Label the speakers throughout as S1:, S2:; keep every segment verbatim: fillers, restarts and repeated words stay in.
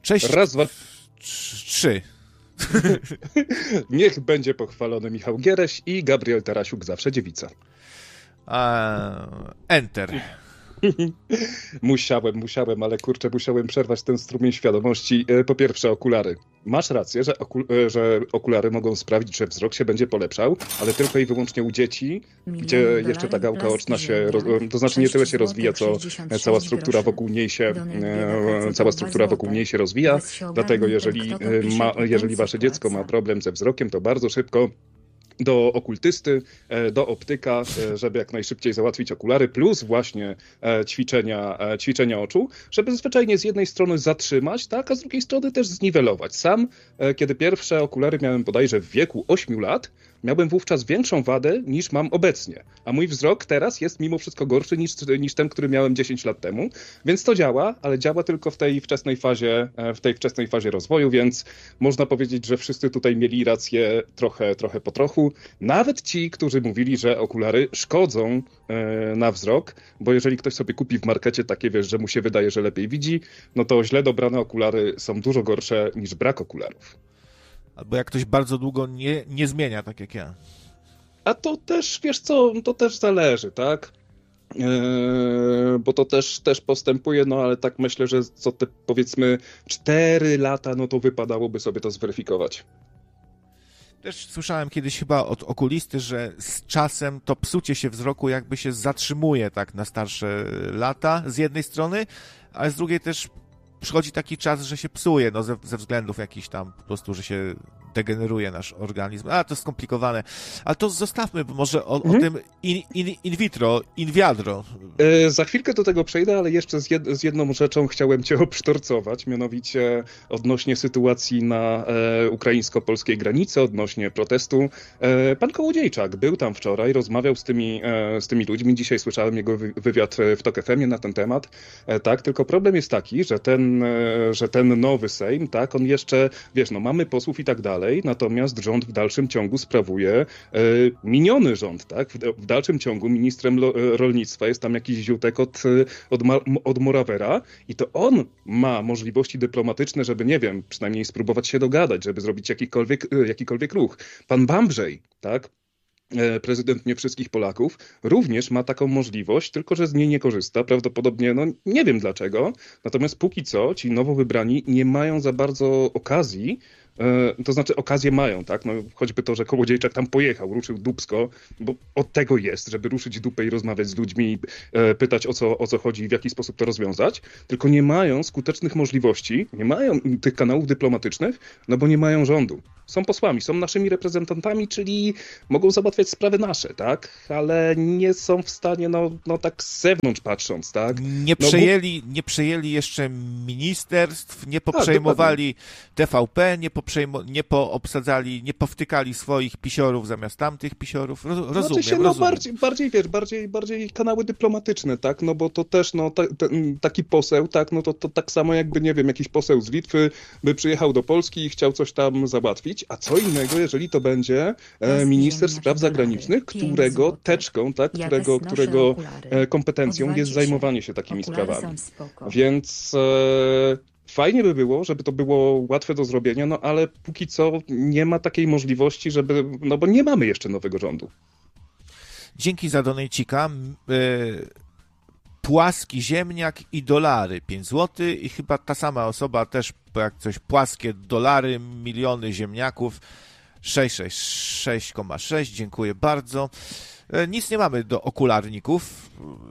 S1: Cześć.
S2: Raz, dwa,
S1: trzy.
S2: Niech będzie pochwalony Michał Giereś i Gabriel Tarasiuk, zawsze dziewica.
S1: Uh, enter.
S2: Musiałem, musiałem, ale kurczę, musiałem przerwać ten strumień świadomości. Po pierwsze, okulary. Masz rację, że, okul- że okulary mogą sprawić, że wzrok się będzie polepszał, ale tylko i wyłącznie u dzieci, gdzie jeszcze ta gałka oczna się, roz- to znaczy nie tyle się rozwija, co cała struktura wokół niej się, e, cała struktura wokół niej się rozwija. Dlatego jeżeli, ma, jeżeli wasze dziecko ma problem ze wzrokiem, to bardzo szybko do okultysty, do optyka, żeby jak najszybciej załatwić okulary, plus właśnie ćwiczenia, ćwiczenia oczu, żeby zwyczajnie z jednej strony zatrzymać, tak, a z drugiej strony też zniwelować. Sam, kiedy pierwsze okulary miałem bodajże w wieku ośmiu lat, miałbym wówczas większą wadę niż mam obecnie. A mój wzrok teraz jest mimo wszystko gorszy niż, niż ten, który miałem dziesięć lat temu. Więc to działa, ale działa tylko w tej wczesnej fazie, w tej wczesnej fazie rozwoju, więc można powiedzieć, że wszyscy tutaj mieli rację trochę, trochę po trochu. Nawet ci, którzy mówili, że okulary szkodzą e, na wzrok, bo jeżeli ktoś sobie kupi w markecie takie, wiesz, że mu się wydaje, że lepiej widzi, no to źle dobrane okulary są dużo gorsze niż brak okularów.
S1: Albo jak ktoś bardzo długo nie, nie zmienia, tak jak ja.
S2: A to też, wiesz co, to też zależy, tak? Yy, bo to też, też postępuje, no ale tak myślę, że co te powiedzmy cztery lata, no to wypadałoby sobie to zweryfikować.
S1: Też słyszałem kiedyś chyba od okulisty, że z czasem to psucie się wzroku jakby się zatrzymuje tak na starsze lata z jednej strony, ale z drugiej też przychodzi taki czas, że się psuje, no ze, ze względów jakichś tam po prostu, że się degeneruje nasz organizm. A, to skomplikowane. Ale to zostawmy może o, mhm. o tym in, in, in vitro, in wiadro.
S2: E, za chwilkę do tego przejdę, ale jeszcze z, jed, z jedną rzeczą chciałem cię obsztorcować, mianowicie odnośnie sytuacji na e, ukraińsko-polskiej granicy, odnośnie protestu. E, pan Kołodziejczak był tam wczoraj, rozmawiał z tymi, e, z tymi ludźmi. Dzisiaj słyszałem jego wywiad w Tok F M ie na ten temat. E, tak, tylko problem jest taki, że ten, e, że ten nowy Sejm, tak, on jeszcze, wiesz, no mamy posłów i tak dalej, natomiast rząd w dalszym ciągu sprawuje e, miniony rząd, tak? W, w dalszym ciągu ministrem lo, rolnictwa jest tam jakiś ziutek od, od, Ma, od Morawera i to on ma możliwości dyplomatyczne, żeby, nie wiem, przynajmniej spróbować się dogadać, żeby zrobić jakikolwiek, jakikolwiek ruch. Pan Bambrzej, tak? Prezydent nie wszystkich Polaków, również ma taką możliwość, tylko że z niej nie korzysta. Prawdopodobnie, no nie wiem dlaczego. Natomiast póki co ci nowo wybrani nie mają za bardzo okazji, to znaczy okazję mają, tak? No, choćby to, że Kołodziejczak tam pojechał, ruszył dupsko, bo od tego jest, żeby ruszyć dupę i rozmawiać z ludźmi, pytać o co, o co chodzi i w jaki sposób to rozwiązać, tylko nie mają skutecznych możliwości, nie mają tych kanałów dyplomatycznych, no bo nie mają rządu. Są posłami, są naszymi reprezentantami, czyli mogą załatwiać sprawy nasze, tak? Ale nie są w stanie, no, no tak z zewnątrz patrząc, tak?
S1: Nie przejęli, no, bo... nie przejęli jeszcze ministerstw, nie poprzejmowali A, T V P, nie, poprzejmo... nie poobsadzali, nie powtykali swoich pisiorów zamiast tamtych pisiorów. Roz... Rozumiem,
S2: znaczy się,
S1: rozumiem.
S2: No bardziej, bardziej, wiesz, bardziej, bardziej kanały dyplomatyczne, tak? No bo to też, no, ta, ta, taki poseł, tak? No to, to tak samo jakby, nie wiem, jakiś poseł z Litwy by przyjechał do Polski i chciał coś tam załatwić, a co innego, jeżeli to będzie e, minister spraw zagranicznych, którego teczką, tak, którego, którego e, kompetencją jest zajmowanie się takimi sprawami. Więc e, fajnie by było, żeby to było łatwe do zrobienia, no ale póki co nie ma takiej możliwości, żeby, no bo nie mamy jeszcze nowego rządu.
S1: Dzięki za donejcika. Y- Płaski ziemniak i dolary, pięć złotych i chyba ta sama osoba też, jak coś płaskie dolary, miliony ziemniaków, sześćdziesiąt sześć przecinek sześć, dziękuję bardzo. Nic nie mamy do okularników.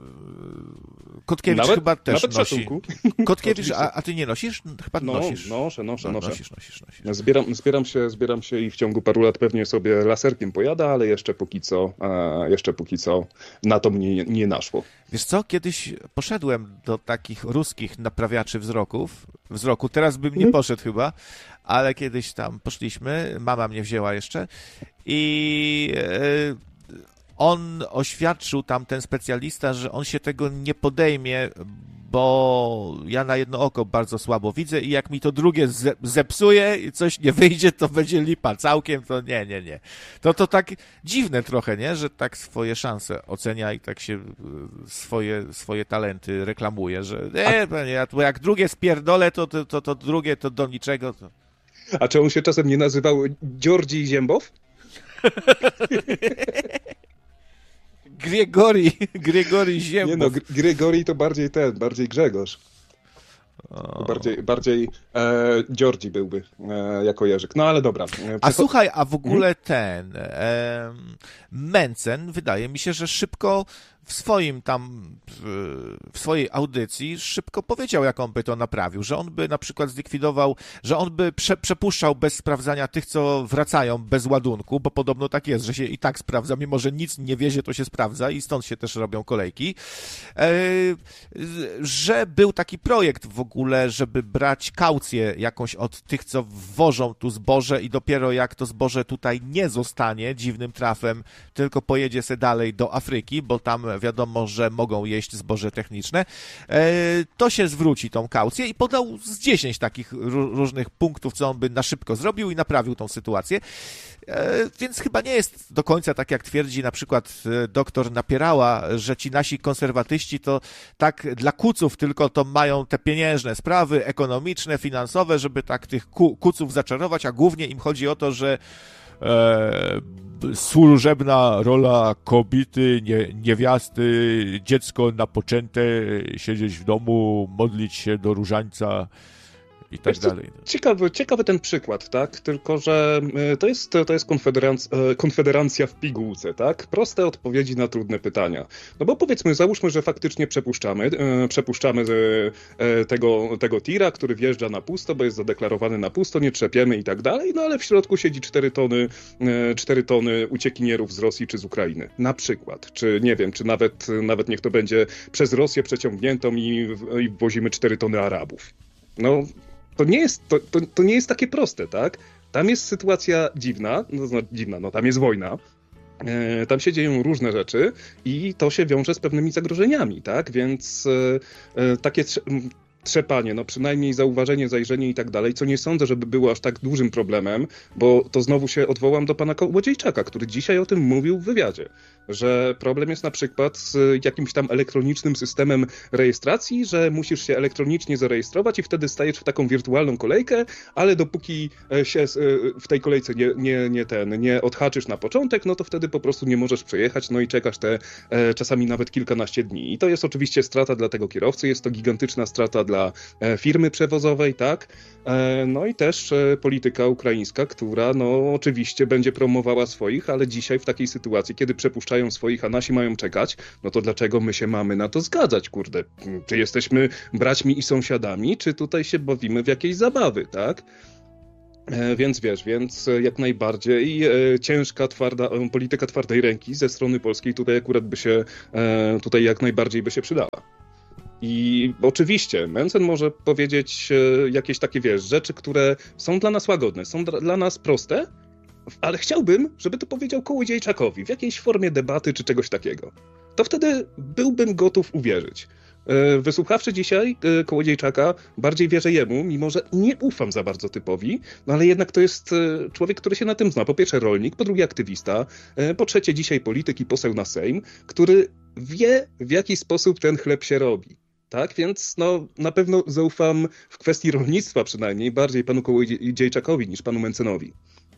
S1: Kotkiewicz
S2: nawet,
S1: chyba też
S2: nawet
S1: nosi.
S2: Szacunku.
S1: Kotkiewicz, a, a ty nie nosisz? Chyba
S2: no,
S1: nosisz.
S2: Noszę, noszę,
S1: no,
S2: noszę.
S1: Nosisz, nosisz, nosisz.
S2: Zbieram, zbieram, się, zbieram się i w ciągu paru lat pewnie sobie laserkiem pojada, ale jeszcze póki co, e, jeszcze póki co na to mnie nie naszło.
S1: Wiesz co, kiedyś poszedłem do takich ruskich naprawiaczy wzroków, wzroku, teraz bym nie poszedł chyba, ale kiedyś tam poszliśmy, mama mnie wzięła jeszcze i e, on oświadczył tam, ten specjalista, że on się tego nie podejmie, bo ja na jedno oko bardzo słabo widzę i jak mi to drugie ze- zepsuje i coś nie wyjdzie, to będzie lipa całkiem, to nie, nie, nie. To to tak dziwne trochę, nie? Że tak swoje szanse ocenia i tak się swoje, swoje talenty reklamuje, że nie, panie, bo jak drugie spierdolę, to, to, to, to drugie to do niczego. To...
S2: A czy on się czasem nie nazywał Georgi Ziębow?
S1: Grigori, Grigori Ziębow.
S2: Nie no, Grigori to bardziej ten, bardziej Grzegorz. To bardziej, bardziej e, Georgi byłby e, jako Jerzyk. No ale dobra. E,
S1: a słuchaj, a w ogóle ten e, Mencen, wydaje mi się, że szybko w swoim tam, w swojej audycji szybko powiedział, jak on by to naprawił, że on by na przykład zlikwidował, że on by prze, przepuszczał bez sprawdzania tych, co wracają bez ładunku, bo podobno tak jest, że się i tak sprawdza, mimo że nic nie wiezie, to się sprawdza i stąd się też robią kolejki, e, że był taki projekt w ogóle, żeby brać kaucję jakąś od tych, co wwożą tu zboże i dopiero jak to zboże tutaj nie zostanie dziwnym trafem, tylko pojedzie se dalej do Afryki, bo tam wiadomo, że mogą jeść zboże techniczne, to się zwróci tą kaucję i podał z dziesięć takich różnych punktów, co on by na szybko zrobił i naprawił tą sytuację. Więc chyba nie jest do końca tak, jak twierdzi na przykład doktor Napierała, że ci nasi konserwatyści to tak dla kuców tylko to mają te pieniężne sprawy, ekonomiczne, finansowe, żeby tak tych ku, kuców zaczarować, a głównie im chodzi o to, że e, służebna rola kobiety, nie, niewiasty, dziecko napoczęte, siedzieć w domu, modlić się do różańca i tak
S2: co,
S1: dalej.
S2: Ciekawy, ciekawy ten przykład, tak? Tylko, że to jest, to jest konfederancja, konfederacja w pigułce, tak? Proste odpowiedzi na trudne pytania. No bo powiedzmy, załóżmy, że faktycznie przepuszczamy, przepuszczamy tego, tego tira, który wjeżdża na pusto, bo jest zadeklarowany na pusto, nie trzepiemy i tak dalej, no ale w środku siedzi cztery tony, cztery tony uciekinierów z Rosji czy z Ukrainy. Na przykład. Czy nie wiem, czy nawet, nawet niech to będzie przez Rosję przeciągniętą i, i wwozimy cztery tony Arabów. No... To nie jest, to, to, to nie jest takie proste, tak? Tam jest sytuacja dziwna, no, no dziwna, no tam jest wojna, e, tam się dzieją różne rzeczy i to się wiąże z pewnymi zagrożeniami, tak? Więc e, e, takie trze- trzepanie, no przynajmniej zauważenie, zajrzenie i tak dalej, co nie sądzę, żeby było aż tak dużym problemem, bo to znowu się odwołam do pana Kołodziejczaka, który dzisiaj o tym mówił w wywiadzie, że problem jest na przykład z jakimś tam elektronicznym systemem rejestracji, że musisz się elektronicznie zarejestrować i wtedy stajesz w taką wirtualną kolejkę, ale dopóki się w tej kolejce nie, nie, nie, ten, nie odhaczysz na początek, no to wtedy po prostu nie możesz przejechać, no i czekasz te e, czasami nawet kilkanaście dni. I to jest oczywiście strata dla tego kierowcy, jest to gigantyczna strata dla e, firmy przewozowej, tak? E, no i też e, polityka ukraińska, która no oczywiście będzie promowała swoich, ale dzisiaj w takiej sytuacji, kiedy przepuszczają swoich, a nasi mają czekać, no to dlaczego my się mamy na to zgadzać, kurde? Czy jesteśmy braćmi i sąsiadami, czy tutaj się bawimy w jakieś zabawy, tak? E, więc wiesz, więc jak najbardziej e, ciężka, twarda, e, polityka twardej ręki ze strony polskiej tutaj akurat by się, e, tutaj jak najbardziej by się przydała. I oczywiście Mencen może powiedzieć e, jakieś takie, wiesz, rzeczy, które są dla nas łagodne, są dla, dla nas proste, ale chciałbym, żeby to powiedział Kołodziejczakowi w jakiejś formie debaty czy czegoś takiego. To wtedy byłbym gotów uwierzyć. Wysłuchawszy dzisiaj Kołodziejczaka, bardziej wierzę jemu, mimo że nie ufam za bardzo typowi, no ale jednak to jest człowiek, który się na tym zna. Po pierwsze rolnik, po drugie aktywista, po trzecie dzisiaj polityk i poseł na Sejm, który wie, w jaki sposób ten chleb się robi. Tak, więc no, na pewno zaufam w kwestii rolnictwa przynajmniej bardziej panu Kołodziejczakowi niż panu Mencenowi.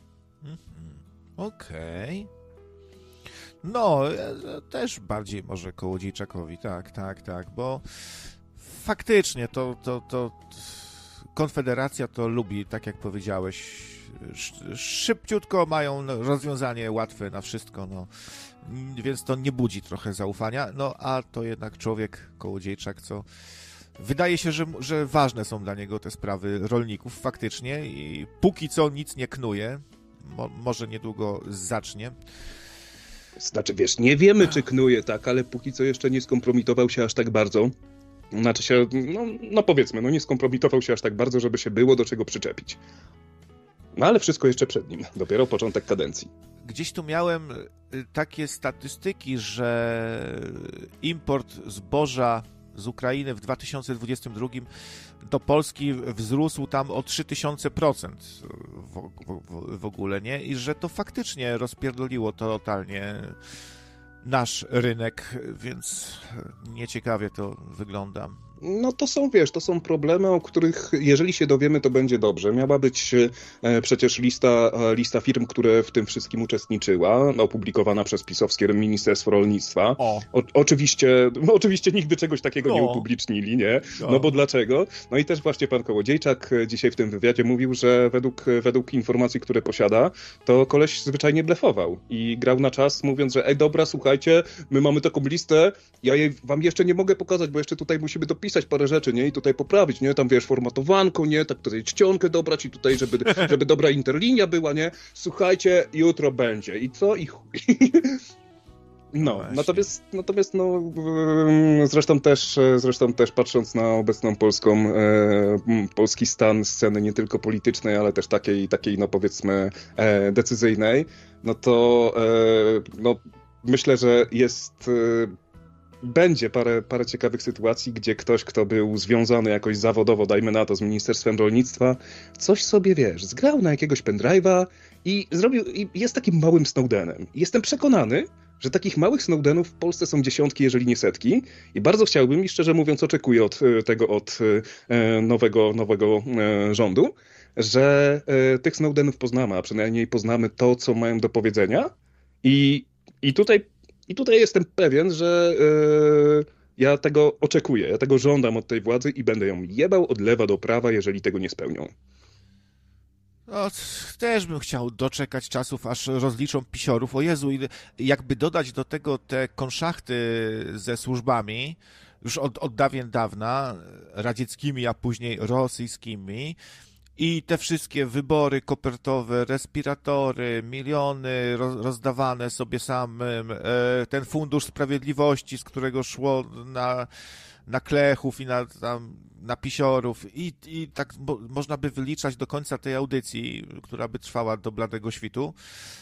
S1: Okej. Okay. No, też bardziej może Kołodziejczakowi, tak, tak, tak, bo faktycznie to, to, to Konfederacja to lubi, tak jak powiedziałeś, szybciutko mają rozwiązanie łatwe na wszystko, no, więc to nie budzi trochę zaufania, no, a to jednak człowiek Kołodziejczak, co wydaje się, że, że ważne są dla niego te sprawy rolników faktycznie i póki co nic nie knuje, mo, może niedługo zacznie.
S2: Znaczy, wiesz, nie wiemy, czy knuje tak, ale póki co jeszcze nie skompromitował się aż tak bardzo. Znaczy się, no, no powiedzmy, no nie skompromitował się aż tak bardzo, żeby się było do czego przyczepić. No ale wszystko jeszcze przed nim, dopiero początek kadencji.
S1: Gdzieś tu miałem takie statystyki, że import zboża z Ukrainy w dwa tysiące dwudziestym drugim do Polski wzrósł tam o trzy tysiące procent w, w, w ogóle, nie? I że to faktycznie rozpierdoliło totalnie nasz rynek, więc nieciekawie to wygląda.
S2: No to są, wiesz, to są problemy, o których jeżeli się dowiemy, to będzie dobrze. Miała być e, przecież lista, e, lista firm, które w tym wszystkim uczestniczyła, opublikowana przez pisowskie Ministerstwo Rolnictwa. O. O, oczywiście, no, oczywiście nigdy czegoś takiego no. nie upublicznili, nie? No. no bo dlaczego? No i też właśnie pan Kołodziejczak dzisiaj w tym wywiadzie mówił, że według, według informacji, które posiada, to koleś zwyczajnie blefował i grał na czas, mówiąc, że ej, dobra, słuchajcie, my mamy taką listę, ja jej wam jeszcze nie mogę pokazać, bo jeszcze tutaj musimy dopisać parę rzeczy, nie? I tutaj poprawić, nie? Tam, wiesz, formatowanką, nie? Tak tutaj czcionkę dobrać i tutaj, żeby, żeby dobra interlinia była, nie? Słuchajcie, jutro będzie. I co? I chuj. No, no natomiast, natomiast no, zresztą też, zresztą też patrząc na obecną polską, e, polski stan sceny nie tylko politycznej, ale też takiej, takiej no powiedzmy e, decyzyjnej, no to e, no, myślę, że jest... E, Będzie parę, parę ciekawych sytuacji, gdzie ktoś, kto był związany jakoś zawodowo, dajmy na to, z Ministerstwem Rolnictwa, coś sobie, wiesz, zgrał na jakiegoś pendrive'a i zrobił, i jest takim małym Snowdenem. I jestem przekonany, że takich małych Snowdenów w Polsce są dziesiątki, jeżeli nie setki. I bardzo chciałbym i szczerze mówiąc oczekuję od tego, od e, nowego, nowego e, rządu, że e, tych Snowdenów poznamy, a przynajmniej poznamy to, co mają do powiedzenia. I, i tutaj I tutaj jestem pewien, że yy, ja tego oczekuję, ja tego żądam od tej władzy i będę ją jebał od lewa do prawa, jeżeli tego nie spełnią.
S1: No, też bym chciał doczekać czasów, aż rozliczą pisiorów. O Jezu, jakby dodać do tego te konszachty ze służbami, już od, od dawien dawna, radzieckimi, a później rosyjskimi, i te wszystkie wybory kopertowe, respiratory, miliony rozdawane sobie samym, ten Fundusz Sprawiedliwości, z którego szło na, na klechów i na, tam, na pisiorów i, i tak bo, można by wyliczać do końca tej audycji, która by trwała do bladego świtu.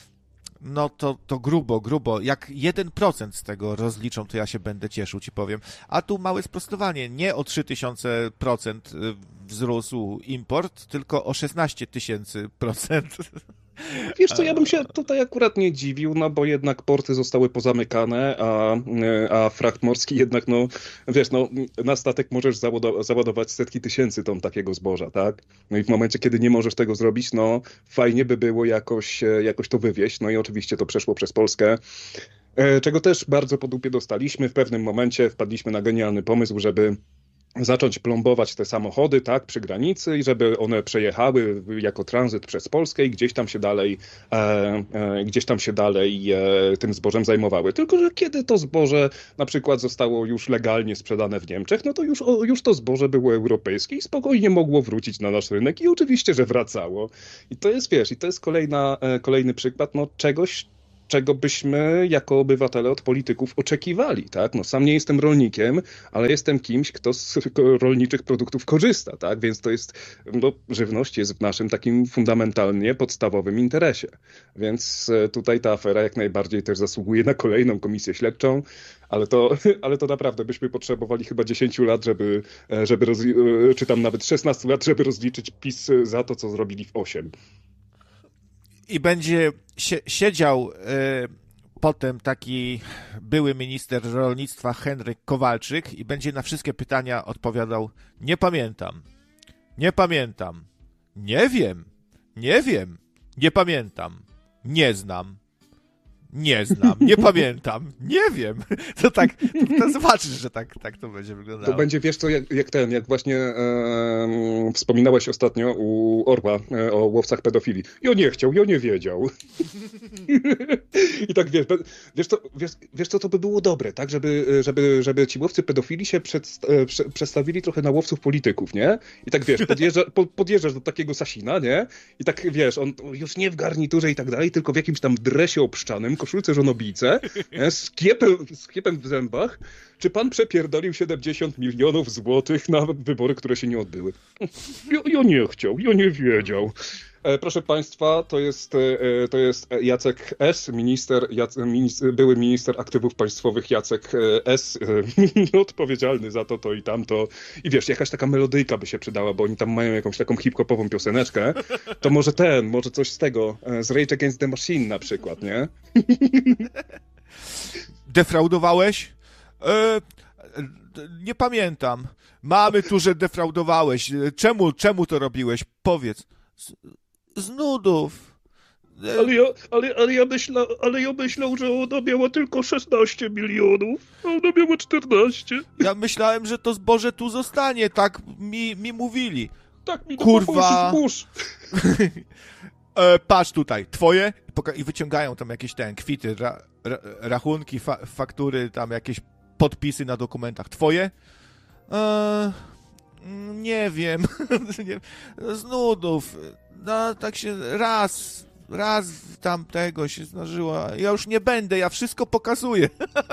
S1: No to, to grubo, grubo. Jak jeden procent z tego rozliczą, to ja się będę cieszył, ci powiem. A tu małe sprostowanie. Nie o trzy tysiące procent wzrósł import, tylko o szesnaście tysięcy procent.
S2: Wiesz co, ja bym się tutaj akurat nie dziwił, no bo jednak porty zostały pozamykane, a, a fracht morski jednak, no wiesz, no na statek możesz załadować, załadować setki tysięcy ton takiego zboża, tak? No i w momencie, kiedy nie możesz tego zrobić, no fajnie by było jakoś, jakoś to wywieźć, no i oczywiście to przeszło przez Polskę, czego też bardzo po dupie dostaliśmy. W pewnym momencie wpadliśmy na genialny pomysł, żeby zacząć plombować te samochody, tak, przy granicy i żeby one przejechały jako tranzyt przez Polskę i gdzieś tam się dalej, e, e, gdzieś tam się dalej e, tym zbożem zajmowały. Tylko że kiedy to zboże na przykład zostało już legalnie sprzedane w Niemczech, no to już, o, już to zboże było europejskie i spokojnie mogło wrócić na nasz rynek i oczywiście, że wracało. I to jest, wiesz, i to jest kolejna, e, kolejny przykład, no czegoś, czego byśmy jako obywatele od polityków oczekiwali, tak? No sam nie jestem rolnikiem, ale jestem kimś, kto z rolniczych produktów korzysta, tak? Więc to jest, no, żywność jest w naszym takim fundamentalnie podstawowym interesie. Więc tutaj ta afera jak najbardziej też zasługuje na kolejną komisję śledczą, ale to, ale to naprawdę byśmy potrzebowali chyba dziesięć lat, żeby, żeby roz, czy tam nawet szesnaście lat, żeby rozliczyć PiS za to, co zrobili w osiem.
S1: I będzie sie- siedział y, potem taki były minister rolnictwa Henryk Kowalczyk i będzie na wszystkie pytania odpowiadał: nie pamiętam, nie pamiętam, nie wiem, nie wiem, nie pamiętam, nie znam, nie znam, nie pamiętam, nie wiem. To tak, to zobaczysz, że tak, tak to będzie wyglądało.
S2: To będzie, wiesz co, jak, jak ten, jak właśnie e, wspominałeś ostatnio u Orła e, o łowcach pedofilii. Ja nie chciał, ja nie wiedział. I tak wiesz, wiesz, to, wiesz, wiesz co, to by było dobre, tak, żeby, żeby, żeby ci łowcy pedofilii się przed, e, prze, przestawili trochę na łowców polityków, nie? I tak wiesz, podjeżdża, po, podjeżdżasz do takiego Sasina, nie? I tak wiesz, on już nie w garniturze i tak dalej, tylko w jakimś tam dresie obszczanym, koszulce żonobijce, z kiepem, z kiepem w zębach. Czy pan przepierdolił siedemdziesiąt milionów złotych na wybory, które się nie odbyły? Ja, ja nie chciał, ja nie wiedział. Proszę Państwa, to jest, to jest Jacek S., minister, Jacek, minister, były minister aktywów państwowych Jacek S., odpowiedzialny za to, to i tamto. I wiesz, jakaś taka melodyjka by się przydała, bo oni tam mają jakąś taką hip-hopową pioseneczkę. To może ten, może coś z tego, z Rage Against the Machine na przykład, nie?
S1: Defraudowałeś? E, nie pamiętam. Mamy tu, że defraudowałeś. Czemu, czemu to robiłeś? Powiedz. Z, z nudów. E...
S2: Ale, ja, ale, ale, ja myśla, ale ja myślał, że ona miała tylko szesnaście milionów, a ona miała czternaście.
S1: Ja myślałem, że to zboże tu zostanie. Tak mi, mi mówili.
S2: Tak mi to
S1: Kurwa.
S2: Pomóż,
S1: e, patrz tutaj, twoje? I wyciągają tam jakieś ten, kwity, ra, ra, rachunki, fa, faktury, tam jakieś podpisy na dokumentach. Twoje? E, nie wiem. Z nudów. No, tak się raz, raz tam tego się zdarzyło. Ja już nie będę, ja wszystko pokazuję.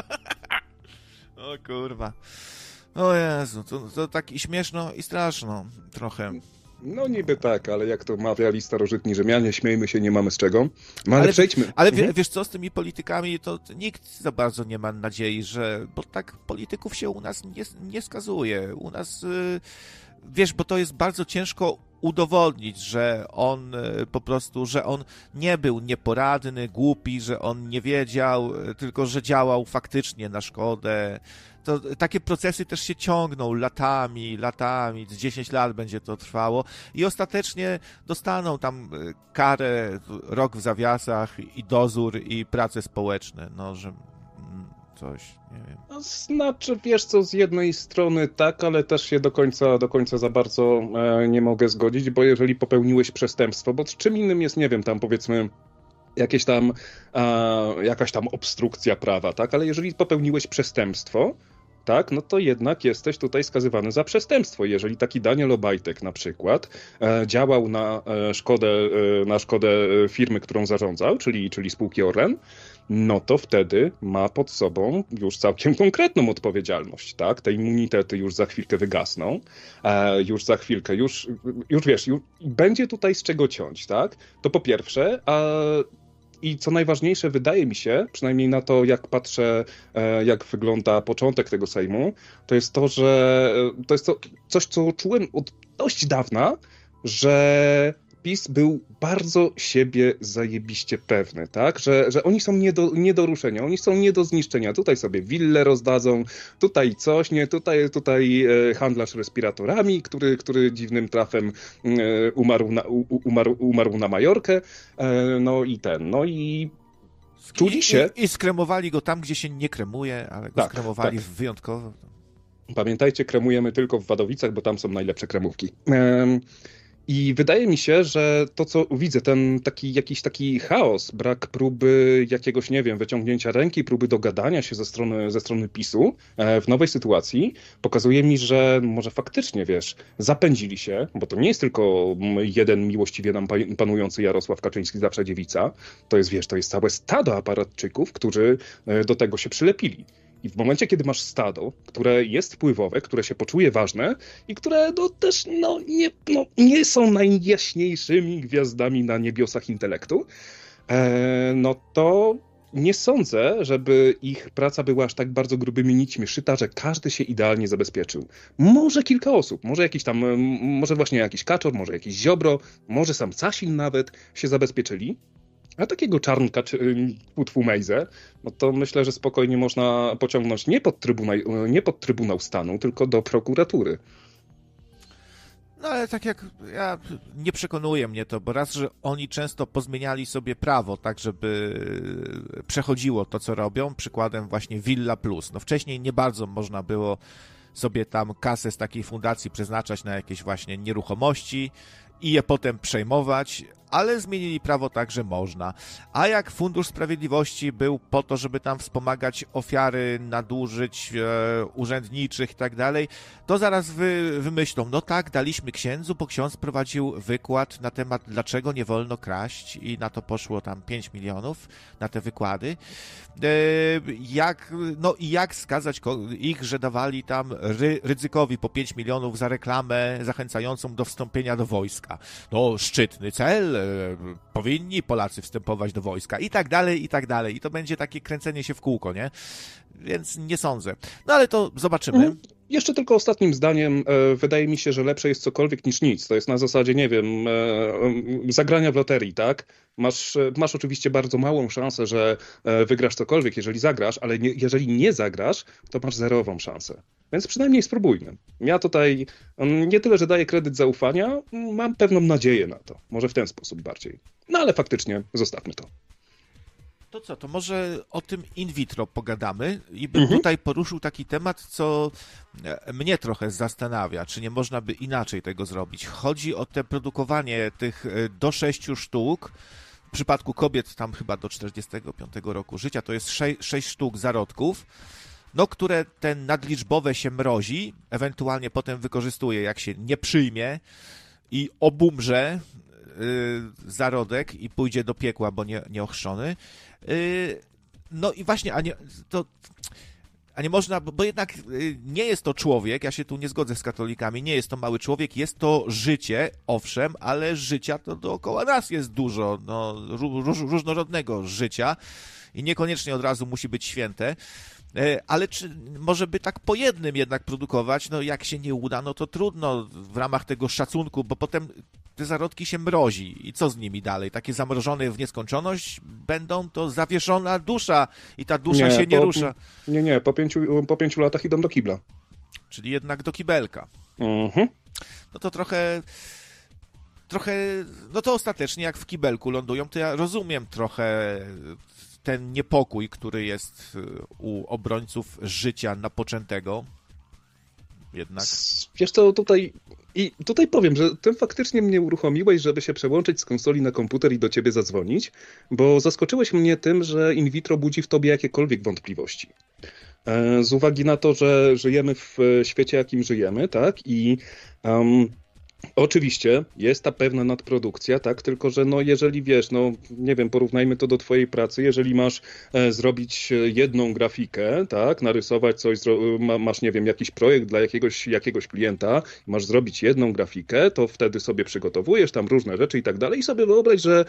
S1: O kurwa. O Jezu, to, to tak i śmieszno, i straszno trochę.
S2: No niby tak, ale jak to mawiali starożytni Rzymianie, śmiejmy się, nie mamy z czego. No, ale,
S1: ale
S2: przejdźmy.
S1: Ale
S2: mhm.
S1: wiesz co, z tymi politykami to nikt za bardzo nie ma nadziei, że... Bo tak polityków się u nas nie, nie skazuje. U nas, wiesz, bo to jest bardzo ciężko udowodnić, że on po prostu, że on nie był nieporadny, głupi, że on nie wiedział, tylko że działał faktycznie na szkodę. To takie procesy też się ciągną latami, latami, z dziesięć lat będzie to trwało i ostatecznie dostaną tam karę, rok w zawiasach i dozór i prace społeczne, no, że coś, nie wiem.
S2: No, znaczy, wiesz co, z jednej strony tak, ale też się do końca, do końca za bardzo e, nie mogę zgodzić, bo jeżeli popełniłeś przestępstwo, bo czym innym jest, nie wiem, tam powiedzmy jakieś tam, e, jakaś tam obstrukcja prawa, tak, ale jeżeli popełniłeś przestępstwo, tak, no to jednak jesteś tutaj skazywany za przestępstwo. Jeżeli taki Daniel Obajtek na przykład e, działał na, e, szkodę, e, na szkodę firmy, którą zarządzał, czyli, czyli spółki Orlen, no to wtedy ma pod sobą już całkiem konkretną odpowiedzialność, tak? Te immunitety już za chwilkę wygasną, e, już za chwilkę, już, już wiesz, już będzie tutaj z czego ciąć, tak? To po pierwsze, a i co najważniejsze, wydaje mi się, przynajmniej na to, jak patrzę, jak wygląda początek tego Sejmu, to jest to, że to jest to coś, co czułem od dość dawna, że PiS był bardzo siebie zajebiście pewny, tak? Że, że oni są nie do, nie do ruszenia, oni są nie do zniszczenia. Tutaj sobie willę rozdadzą, tutaj coś, nie, tutaj, tutaj handlarz respiratorami, który, który dziwnym trafem umarł na, umarł, umarł na Majorkę, no i ten, no i czuli się...
S1: I, i, i skremowali go tam, gdzie się nie kremuje, ale go tak, skremowali tak. wyjątkowo.
S2: Pamiętajcie, kremujemy tylko w Wadowicach, bo tam są najlepsze kremówki. Um, I wydaje mi się, że to, co widzę, ten taki jakiś taki chaos, brak próby jakiegoś, nie wiem, wyciągnięcia ręki, próby dogadania się ze strony, ze strony PiSu w nowej sytuacji, pokazuje mi, że może faktycznie, wiesz, zapędzili się, bo to nie jest tylko jeden miłościwie nam panujący Jarosław Kaczyński, zawsze dziewica, to jest, wiesz, to jest całe stado aparatczyków, którzy do tego się przylepili. I w momencie, kiedy masz stado, które jest wpływowe, które się poczuje ważne i które no, też no, nie, no, nie są najjaśniejszymi gwiazdami na niebiosach intelektu, e, no to nie sądzę, żeby ich praca była aż tak bardzo grubymi nićmi szyta, że każdy się idealnie zabezpieczył. Może kilka osób, może jakiś tam, może właśnie jakiś Kaczor, może jakiś Ziobro, może sam Sasin nawet się zabezpieczyli. A takiego Czarnka czy Putwu-Mejzę, no to myślę, że spokojnie można pociągnąć nie pod, trybunał, nie pod Trybunał Stanu, tylko do prokuratury.
S1: No ale tak jak ja, nie przekonuje mnie to, bo raz, że oni często pozmieniali sobie prawo, tak żeby przechodziło to, co robią, przykładem właśnie Villa Plus. No wcześniej nie bardzo można było sobie tam kasę z takiej fundacji przeznaczać na jakieś właśnie nieruchomości i je potem przejmować, ale zmienili prawo tak, że można. A jak Fundusz Sprawiedliwości był po to, żeby tam wspomagać ofiary nadużyć e, urzędniczych i tak dalej, to zaraz wy, wymyślą, no tak, daliśmy księdzu, bo ksiądz prowadził wykład na temat, dlaczego nie wolno kraść i na to poszło tam pięć milionów na te wykłady. E, jak, no i jak skazać ich, że dawali tam ry, Rydzykowi po pięć milionów za reklamę zachęcającą do wstąpienia do wojska. wojska. No, szczytny cel, e, powinni Polacy wstępować do wojska i tak dalej, i tak dalej. I to będzie takie kręcenie się w kółko, nie? Więc nie sądzę. No ale to zobaczymy.
S2: Mhm. Jeszcze tylko ostatnim zdaniem, e, wydaje mi się, że lepsze jest cokolwiek niż nic. To jest na zasadzie, nie wiem, e, e, zagrania w loterii, tak? Masz, e, masz oczywiście bardzo małą szansę, że e, wygrasz cokolwiek, jeżeli zagrasz, ale nie, jeżeli nie zagrasz, to masz zerową szansę. Więc przynajmniej spróbujmy. Ja tutaj mm, nie tyle, że daję kredyt zaufania, mam pewną nadzieję na to. Może w ten sposób bardziej. No ale faktycznie zostawmy to.
S1: To co, to może o tym in vitro pogadamy i bym
S2: Mhm.
S1: tutaj poruszył taki temat, co mnie trochę zastanawia, czy nie można by inaczej tego zrobić. Chodzi o te produkowanie tych do sześciu sztuk, w przypadku kobiet tam chyba do czterdziestego piątego roku życia, to jest sze- sześć sztuk zarodków, no które ten nadliczbowe się mrozi, ewentualnie potem wykorzystuje, jak się nie przyjmie i obumrze y, zarodek i pójdzie do piekła, bo nie, nieochrzczony. Y, no i właśnie, a nie, to, a nie można, bo, bo jednak y, nie jest to człowiek, ja się tu nie zgodzę z katolikami, nie jest to mały człowiek, jest to życie, owszem, ale życia to dookoła nas jest dużo, no, róż, różnorodnego życia i niekoniecznie od razu musi być święte. Ale czy może by tak po jednym jednak produkować, no jak się nie uda, no to trudno w ramach tego szacunku, bo potem te zarodki się mrozi i co z nimi dalej? Takie zamrożone w nieskończoność będą, to zawieszona dusza i ta dusza
S2: Nie,
S1: się nie
S2: po-
S1: rusza.
S2: Nie, nie, po pięciu, po pięciu latach idą do kibla.
S1: Czyli jednak do kibelka.
S2: Mhm.
S1: No to trochę... Trochę, no to ostatecznie jak w kibelku lądują, to ja rozumiem trochę ten niepokój, który jest u obrońców życia napoczętego. Jednak.
S2: Wiesz co, tutaj i tutaj powiem, że tym faktycznie mnie uruchomiłeś, żeby się przełączyć z konsoli na komputer i do ciebie zadzwonić, bo zaskoczyłeś mnie tym, że in vitro budzi w tobie jakiekolwiek wątpliwości. E, Z uwagi na to, że żyjemy w świecie, jakim żyjemy, tak? I um, oczywiście jest ta pewna nadprodukcja, tak? Tylko że no jeżeli wiesz, no nie wiem, porównajmy to do twojej pracy, jeżeli masz e, zrobić jedną grafikę, tak? Narysować coś, zro- ma, masz nie wiem, jakiś projekt dla jakiegoś, jakiegoś klienta, masz zrobić jedną grafikę, to wtedy sobie przygotowujesz tam różne rzeczy i tak dalej i sobie wyobraź, że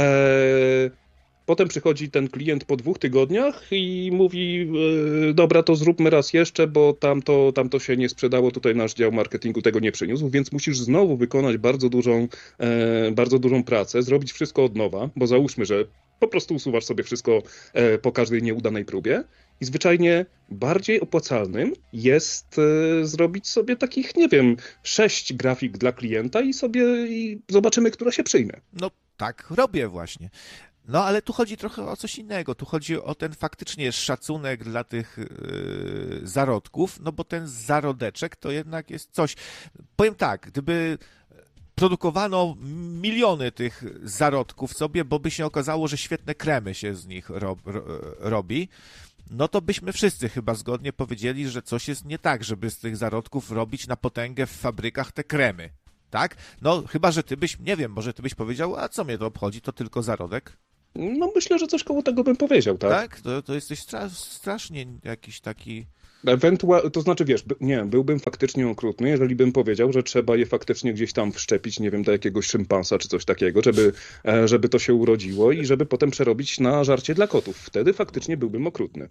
S2: e, potem przychodzi ten klient po dwóch tygodniach i mówi, e, dobra, to zróbmy raz jeszcze, bo tamto, tamto się nie sprzedało, tutaj nasz dział marketingu tego nie przyniósł, więc musisz znowu wykonać bardzo dużą, e, bardzo dużą pracę, zrobić wszystko od nowa, bo załóżmy, że po prostu usuwasz sobie wszystko e, po każdej nieudanej próbie i zwyczajnie bardziej opłacalnym jest e, zrobić sobie takich, nie wiem, sześć grafik dla klienta i sobie i zobaczymy, która się przyjmie.
S1: No tak robię właśnie. No ale tu chodzi trochę o coś innego. Tu chodzi o ten faktycznie szacunek dla tych yy, zarodków, no bo ten zarodeczek to jednak jest coś. Powiem tak, gdyby produkowano miliony tych zarodków sobie, bo by się okazało, że świetne kremy się z nich rob, ro, robi, no to byśmy wszyscy chyba zgodnie powiedzieli, że coś jest nie tak, żeby z tych zarodków robić na potęgę w fabrykach te kremy. Tak? No chyba, że ty byś, nie wiem, może ty byś powiedział, a co mnie to obchodzi, to tylko zarodek.
S2: No myślę, że coś koło tego bym powiedział, tak?
S1: Tak? To, to jesteś stra- strasznie jakiś taki...
S2: Ewentualnie, to znaczy wiesz, by, nie, byłbym faktycznie okrutny, jeżeli bym powiedział, że trzeba je faktycznie gdzieś tam wszczepić, nie wiem, do jakiegoś szympansa czy coś takiego, żeby, e, żeby to się urodziło i żeby potem przerobić na żarcie dla kotów. Wtedy faktycznie byłbym okrutny.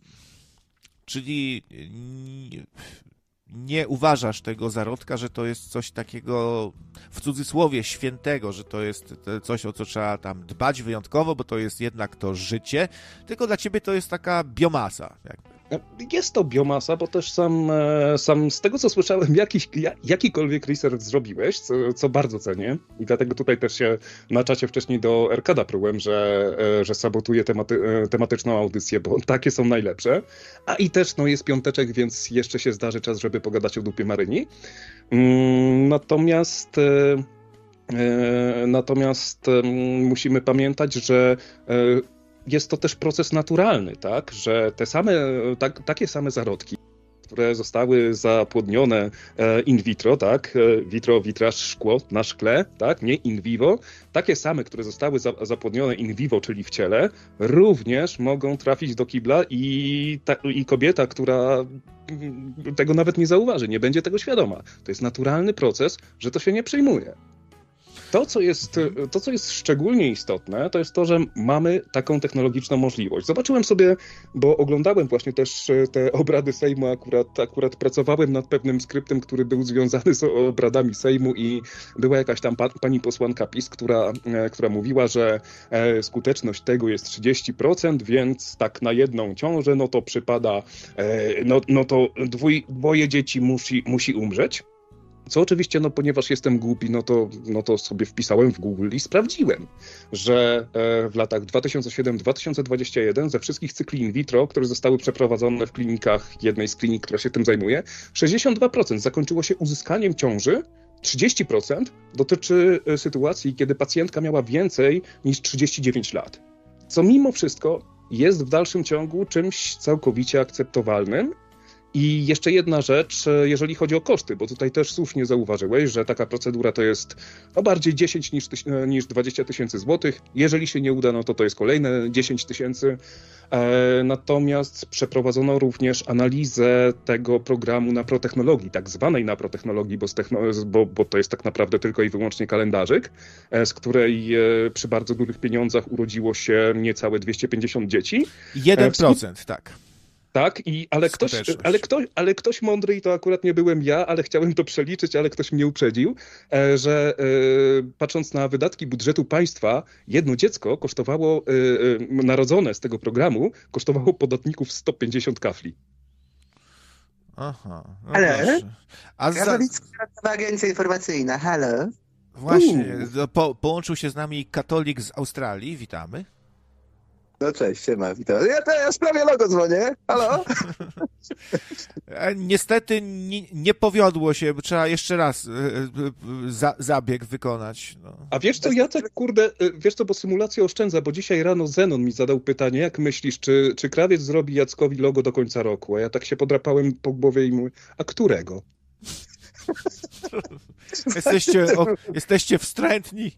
S1: Czyli nie, nie uważasz tego zarodka, że to jest coś takiego w cudzysłowie świętego, że to jest coś, o co trzeba tam dbać wyjątkowo, bo to jest jednak to życie, tylko dla ciebie to jest taka biomasa jakby.
S2: Jest to biomasa, bo też sam, e, sam z tego, co słyszałem, jakiś, ja- jakikolwiek research zrobiłeś, co, co bardzo cenię i dlatego tutaj też się na czacie wcześniej do Erkada prułem, że, e, że sabotuję tematy, e, tematyczną audycję, bo takie są najlepsze. A i też no, jest piąteczek, więc jeszcze się zdarzy czas, żeby pogadać o dupie Maryni. Mm, natomiast... E, e, natomiast e, musimy pamiętać, że e, jest to też proces naturalny, tak? Że te same, tak, takie same zarodki, które zostały zapłodnione e, in vitro, tak? E, vitro, witraż, szkło na szkle, tak? Nie in vivo. Takie same, które zostały za, zapłodnione in vivo, czyli w ciele, również mogą trafić do kibla i, ta, i kobieta, która mm, tego nawet nie zauważy, nie będzie tego świadoma. To jest naturalny proces, że to się nie przyjmuje. To co, jest, to, co jest szczególnie istotne, to jest to, że mamy taką technologiczną możliwość. Zobaczyłem sobie, bo oglądałem właśnie też te obrady Sejmu, akurat, akurat pracowałem nad pewnym skryptem, który był związany z obradami Sejmu i była jakaś tam pa, pani posłanka PiS, która, która mówiła, że skuteczność tego jest trzydzieści procent, więc tak na jedną ciążę, no to przypada, no, no to dwój, dwoje dzieci musi, musi umrzeć. Co oczywiście, no ponieważ jestem głupi, no to, no to sobie wpisałem w Google i sprawdziłem, że w latach dwa tysiące siódmy do dwa tysiące dwudziestego pierwszego ze wszystkich cykli in vitro, które zostały przeprowadzone w klinikach, jednej z klinik, która się tym zajmuje, sześćdziesiąt dwa procent zakończyło się uzyskaniem ciąży, trzydzieści procent dotyczy sytuacji, kiedy pacjentka miała więcej niż trzydzieści dziewięć lat. Co mimo wszystko jest w dalszym ciągu czymś całkowicie akceptowalnym. I jeszcze jedna rzecz, jeżeli chodzi o koszty, bo tutaj też słusznie zauważyłeś, że taka procedura to jest no bardziej dziesięć niż, niż dwadzieścia tysięcy złotych. Jeżeli się nie uda, no to to jest kolejne dziesięć tysięcy. E, natomiast przeprowadzono również analizę tego programu naprotechnologii, tak zwanej naprotechnologii, bo, techno- bo, bo to jest tak naprawdę tylko i wyłącznie kalendarzyk, e, z której e, przy bardzo dużych pieniądzach urodziło się niecałe dwieście pięćdziesiąt dzieci.
S1: jeden procent, e, tak.
S2: Tak, i, ale, ktoś, ale, ktoś, ale ktoś mądry, i to akurat nie byłem ja, ale chciałem to przeliczyć, ale ktoś mnie uprzedził, że e, patrząc na wydatki budżetu państwa, jedno dziecko kosztowało, e, e, narodzone z tego programu, kosztowało podatników sto pięćdziesiąt kafli.
S1: Aha. No
S3: ale?
S1: A za...
S3: Agencja informacyjna, halo?
S1: Właśnie, po, połączył się z nami katolik z Australii, witamy.
S3: No cześć, siema, witam. Ja teraz prawie logo dzwonię, halo?
S1: Niestety nie, nie powiodło się, trzeba jeszcze raz za, zabieg wykonać. No.
S2: A wiesz co, Jacek, kurde, wiesz co, bo symulacja oszczędza, bo dzisiaj rano Zenon mi zadał pytanie, jak myślisz, czy, czy krawiec zrobi Jackowi logo do końca roku? A ja tak się podrapałem po głowie i mówię, a którego?
S1: Jesteście, o, jesteście wstrętni.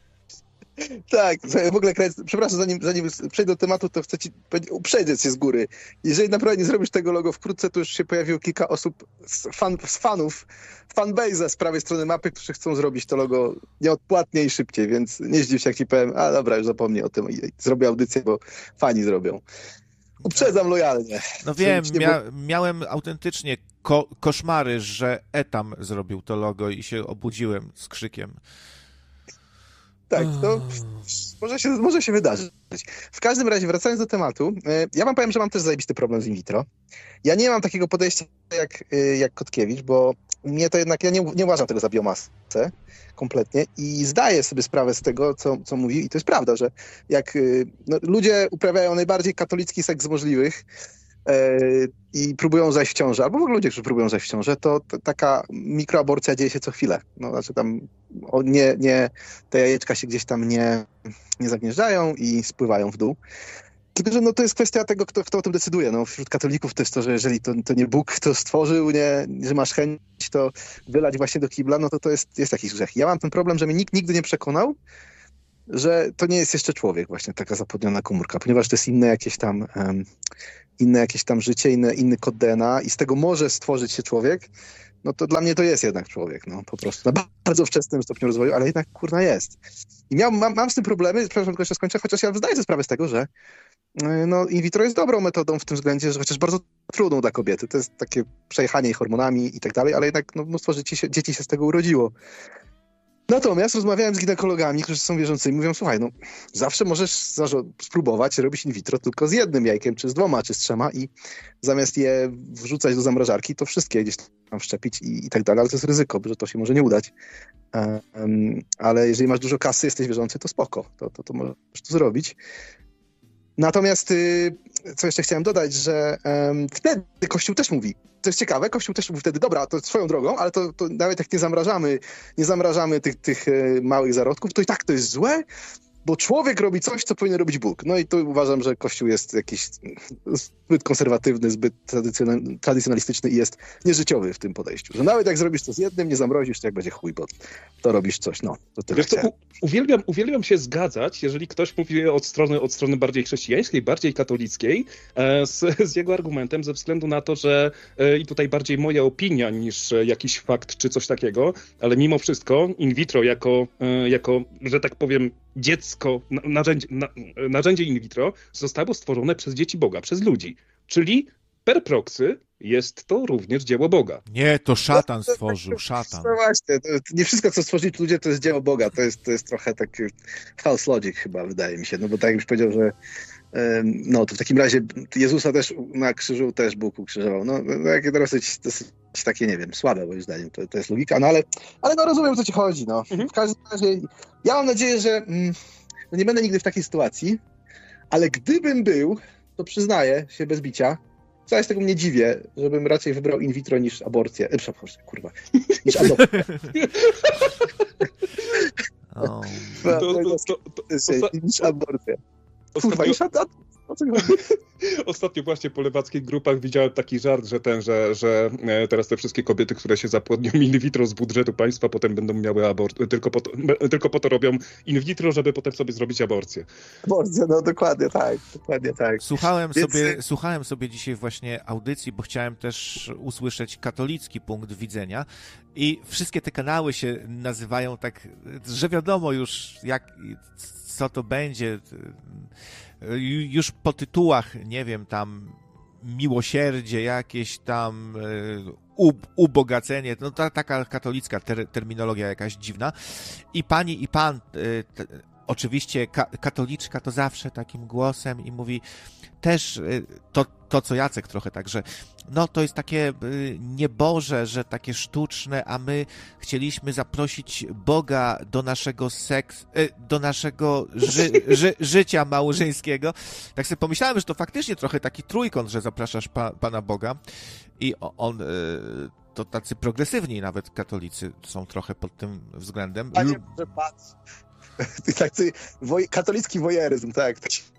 S3: Tak, w ogóle, przepraszam, zanim, zanim przejdę do tematu, to chcę ci uprzedzić się z góry. Jeżeli naprawdę nie zrobisz tego logo wkrótce, to już się pojawiło kilka osób z, fan, z fanów, fanbase'a z prawej strony mapy, którzy chcą zrobić to logo nieodpłatnie i szybciej, więc nie zdziw się, jak ci powiem, a dobra, już zapomnij o tym i zrobię audycję, bo fani zrobią. Uprzedzam lojalnie.
S1: No wiem, mia- miałem autentycznie ko- koszmary, że Etam zrobił to logo i się obudziłem z krzykiem.
S3: Tak, to może się, może się wydarzyć. W każdym razie, wracając do tematu, ja wam powiem, że mam też zajebisty problem z in vitro. Ja nie mam takiego podejścia jak, jak Kotkiewicz, bo mnie to jednak, ja nie, nie uważam tego za biomasę kompletnie i zdaję sobie sprawę z tego, co, co mówi, i to jest prawda, że jak no, ludzie uprawiają najbardziej katolicki seks z możliwych, i próbują zajść w ciążę, albo w ogóle ludzie, którzy próbują zajść w ciążę, to, to taka mikroaborcja dzieje się co chwilę. No, znaczy tam o, nie, nie, te jajeczka się gdzieś tam nie, nie zagnieżdżają i spływają w dół. Tylko, że no, to jest kwestia tego, kto, kto o tym decyduje. No, wśród katolików to jest to, że jeżeli to, to nie Bóg to stworzył, nie, że masz chęć to wylać właśnie do kibla, no to to jest, jest jakiś grzech. Ja mam ten problem, że mnie nikt nigdy nie przekonał, że to nie jest jeszcze człowiek, właśnie taka zapłodniona komórka, ponieważ to jest inne jakieś tam um, inne jakieś tam życie, inny, inny kod D N A i z tego może stworzyć się człowiek, no to dla mnie to jest jednak człowiek, no po prostu. Na bardzo wczesnym stopniu rozwoju, ale jednak kurna jest. I miał, mam, mam z tym problemy, przepraszam, tylko jeszcze skończę, chociaż ja zdaję sobie sprawę z tego, że no, in vitro jest dobrą metodą w tym względzie, że chociaż bardzo trudną dla kobiety. To jest takie przejechanie jej hormonami i tak dalej, ale jednak no, mnóstwo dzieci się, dzieci się z tego urodziło. Natomiast rozmawiałem z ginekologami, którzy są wierzącymi, mówią, słuchaj, no zawsze możesz spróbować robić in vitro tylko z jednym jajkiem, czy z dwoma, czy z trzema i zamiast je wrzucać do zamrażarki, to wszystkie gdzieś tam wszczepić i, i tak dalej, ale to jest ryzyko, że to się może nie udać. Um, ale jeżeli masz dużo kasy, jesteś wierzący, to spoko, to, to, to możesz to zrobić. Natomiast, y, co jeszcze chciałem dodać, że um, wtedy Kościół też mówi, to jest ciekawe, Kościół też mówi wtedy, dobra, to swoją drogą, ale to, to nawet jak nie zamrażamy, nie zamrażamy tych, tych y, małych zarodków, to i tak to jest złe, bo człowiek robi coś, co powinien robić Bóg. No i tu uważam, że Kościół jest jakiś zbyt konserwatywny, zbyt tradycjonalistyczny i jest nieżyciowy w tym podejściu. Że nawet jak zrobisz to z jednym, nie zamrozisz, to jak będzie chuj, bo to robisz coś. No, to tyle.
S2: Wiesz co, u, uwielbiam, uwielbiam się zgadzać, jeżeli ktoś mówi od strony, od strony bardziej chrześcijańskiej, bardziej katolickiej, e, z, z jego argumentem, ze względu na to, że e, i tutaj bardziej moja opinia niż e, jakiś fakt czy coś takiego, ale mimo wszystko in vitro jako, e, jako że tak powiem, dziecko, narzędzie, na, narzędzie in vitro zostało stworzone przez dzieci Boga, przez ludzi. Czyli per proxy jest to również dzieło Boga.
S1: Nie, to szatan stworzył, szatan.
S3: No właśnie, to, to nie wszystko, co stworzyli ludzie, to jest dzieło Boga. To jest, to jest trochę taki false logic chyba, wydaje mi się. No bo tak jakbyś powiedział, że no to w takim razie Jezusa też na krzyżu też Bóg ukrzyżował. No, no jakie dosyć, dosyć takie, nie wiem, słabe moim zdaniem, to, to jest logika, no ale, ale no rozumiem, o co ci chodzi, no. Mhm. W każdym razie, ja mam nadzieję, że mm, no nie będę nigdy w takiej sytuacji, ale gdybym był, to przyznaję się bez bicia, wcale z tego mnie dziwię, żebym raczej wybrał in vitro niż aborcję, e, przepraszam, kurwa, niż adopcję.
S1: Oh.
S3: No, to, to, to, to, to, niż aborcję. Kurwa, już ad, ad,
S2: Ostatnio właśnie po lewackich grupach widziałem taki żart, że ten, że, że teraz te wszystkie kobiety, które się zapłodnią in vitro z budżetu państwa, potem będą miały aborcję, tylko po to, tylko po to robią in vitro, żeby potem sobie zrobić aborcję.
S3: Aborcję, no dokładnie tak, dokładnie tak.
S1: Słuchałem, Więc... sobie, słuchałem sobie dzisiaj właśnie audycji, bo chciałem też usłyszeć katolicki punkt widzenia i wszystkie te kanały się nazywają tak, że wiadomo już jak, co to będzie. Już po tytułach, nie wiem, tam miłosierdzie, jakieś tam ub, ubogacenie, no ta, taka katolicka ter, terminologia jakaś dziwna. I pani i pan, te, oczywiście ka, katoliczka to zawsze takim głosem i mówi też to, to co Jacek trochę tak, że no to jest takie nieboże, że takie sztuczne, a my chcieliśmy zaprosić Boga do naszego seks, do naszego ży, ży, życia małżeńskiego. Tak sobie pomyślałem, że to faktycznie trochę taki trójkąt, że zapraszasz pa, Pana Boga i on, to tacy progresywni nawet katolicy są trochę pod tym względem.
S3: Panie, że patrz. Tacy woj, katolicki wojeryzm, tak.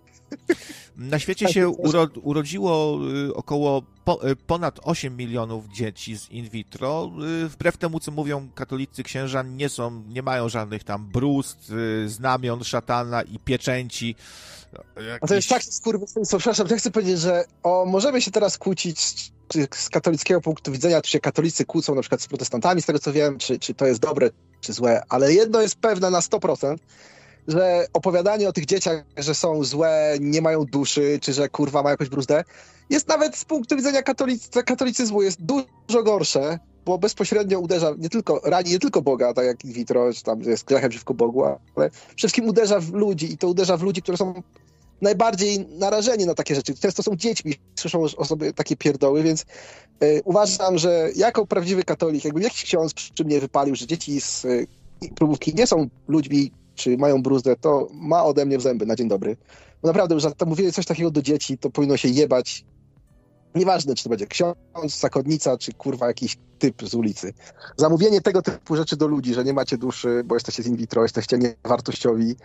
S1: Na świecie się uro, urodziło około po, ponad osiem milionów dzieci z in vitro. Wbrew temu, co mówią katolicy księża, nie są, nie mają żadnych tam brust, znamion szatana i pieczęci. Jakiś...
S3: A to jest tak skurwysyństwo, przepraszam, ja chcę powiedzieć, że o, możemy się teraz kłócić czy z katolickiego punktu widzenia, czy się katolicy kłócą na przykład z protestantami, z tego co wiem, czy, czy to jest dobre, czy złe, ale jedno jest pewne na sto procent, że opowiadanie o tych dzieciach, że są złe, nie mają duszy, czy że kurwa mają jakąś bruzdę, jest nawet z punktu widzenia katolicy, katolicyzmu jest dużo gorsze, bo bezpośrednio uderza, nie tylko, rani nie tylko Boga, tak jak in vitro, czy tam jest grzechem przeciwko Bogu, ale przede wszystkim uderza w ludzi i to uderza w ludzi, którzy są najbardziej narażeni na takie rzeczy. Często są dziećmi, słyszą o sobie takie pierdoły, więc y, uważam, że jako prawdziwy katolik, jakby jakiś ksiądz przy mnie wypalił, że dzieci z y, próbówki nie są ludźmi, czy mają bruzdę, to ma ode mnie w zęby na dzień dobry. Bo naprawdę, że to mówienie coś takiego do dzieci, to powinno się jebać. Nieważne, czy to będzie ksiądz, zakonnica, czy kurwa jakiś typ z ulicy. Zamówienie tego typu rzeczy do ludzi, że nie macie duszy, bo jesteście z in vitro, jesteście niewartościowi.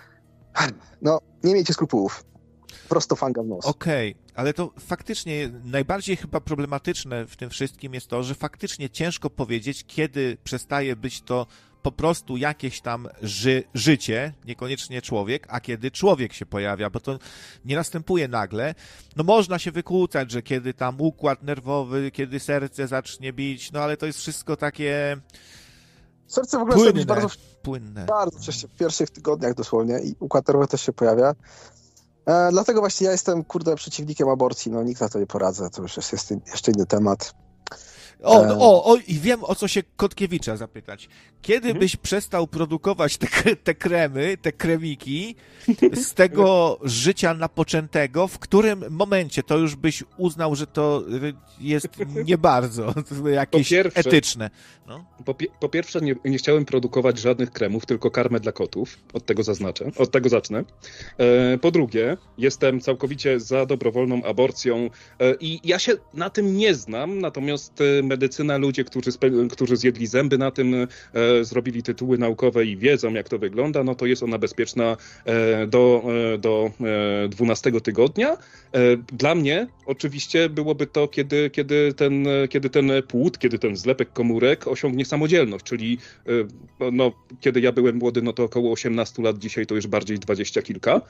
S3: No, nie miejcie skrupułów. Prosto fanga w nos.
S1: Okej, okay, ale to faktycznie najbardziej chyba problematyczne w tym wszystkim jest to, że faktycznie ciężko powiedzieć, kiedy przestaje być to po prostu jakieś tam ży- życie, niekoniecznie człowiek, a kiedy człowiek się pojawia, bo to nie następuje nagle. No można się wykłócać, że kiedy tam układ nerwowy, kiedy serce zacznie bić, no ale to jest wszystko takie...
S3: Serce w ogóle płynne, bić bardzo,
S1: płynne.
S3: Bardzo wcześniej, w pierwszych tygodniach dosłownie i układ nerwowy też się pojawia. E, dlatego właśnie ja jestem, kurde, przeciwnikiem aborcji, no nikt na to nie poradzę, to już jest, jest jeszcze inny temat.
S1: O, no, o, o, i wiem, o co się Kotkiewicza zapytać. Kiedy hmm? byś przestał produkować te, te kremy, te kremiki z tego życia napoczętego, w którym momencie to już byś uznał, że to jest nie bardzo jakieś po pierwsze, etyczne? No?
S2: Po, po pierwsze, nie, nie chciałem produkować żadnych kremów, tylko karmę dla kotów. Od tego zaznaczę, od tego zacznę. E, po drugie, jestem całkowicie za dobrowolną aborcją e, i ja się na tym nie znam, natomiast e, medycyna, ludzie, którzy, spe, którzy zjedli zęby na tym, e, zrobili tytuły naukowe i wiedzą, jak to wygląda, no to jest ona bezpieczna e, do, e, do e, dwunastego tygodnia. E, dla mnie oczywiście byłoby to, kiedy, kiedy, ten, kiedy ten płód, kiedy ten zlepek komórek osiągnie samodzielność, czyli e, no, kiedy ja byłem młody, no to około osiemnaście lat, dzisiaj to już bardziej dwadzieścia kilka.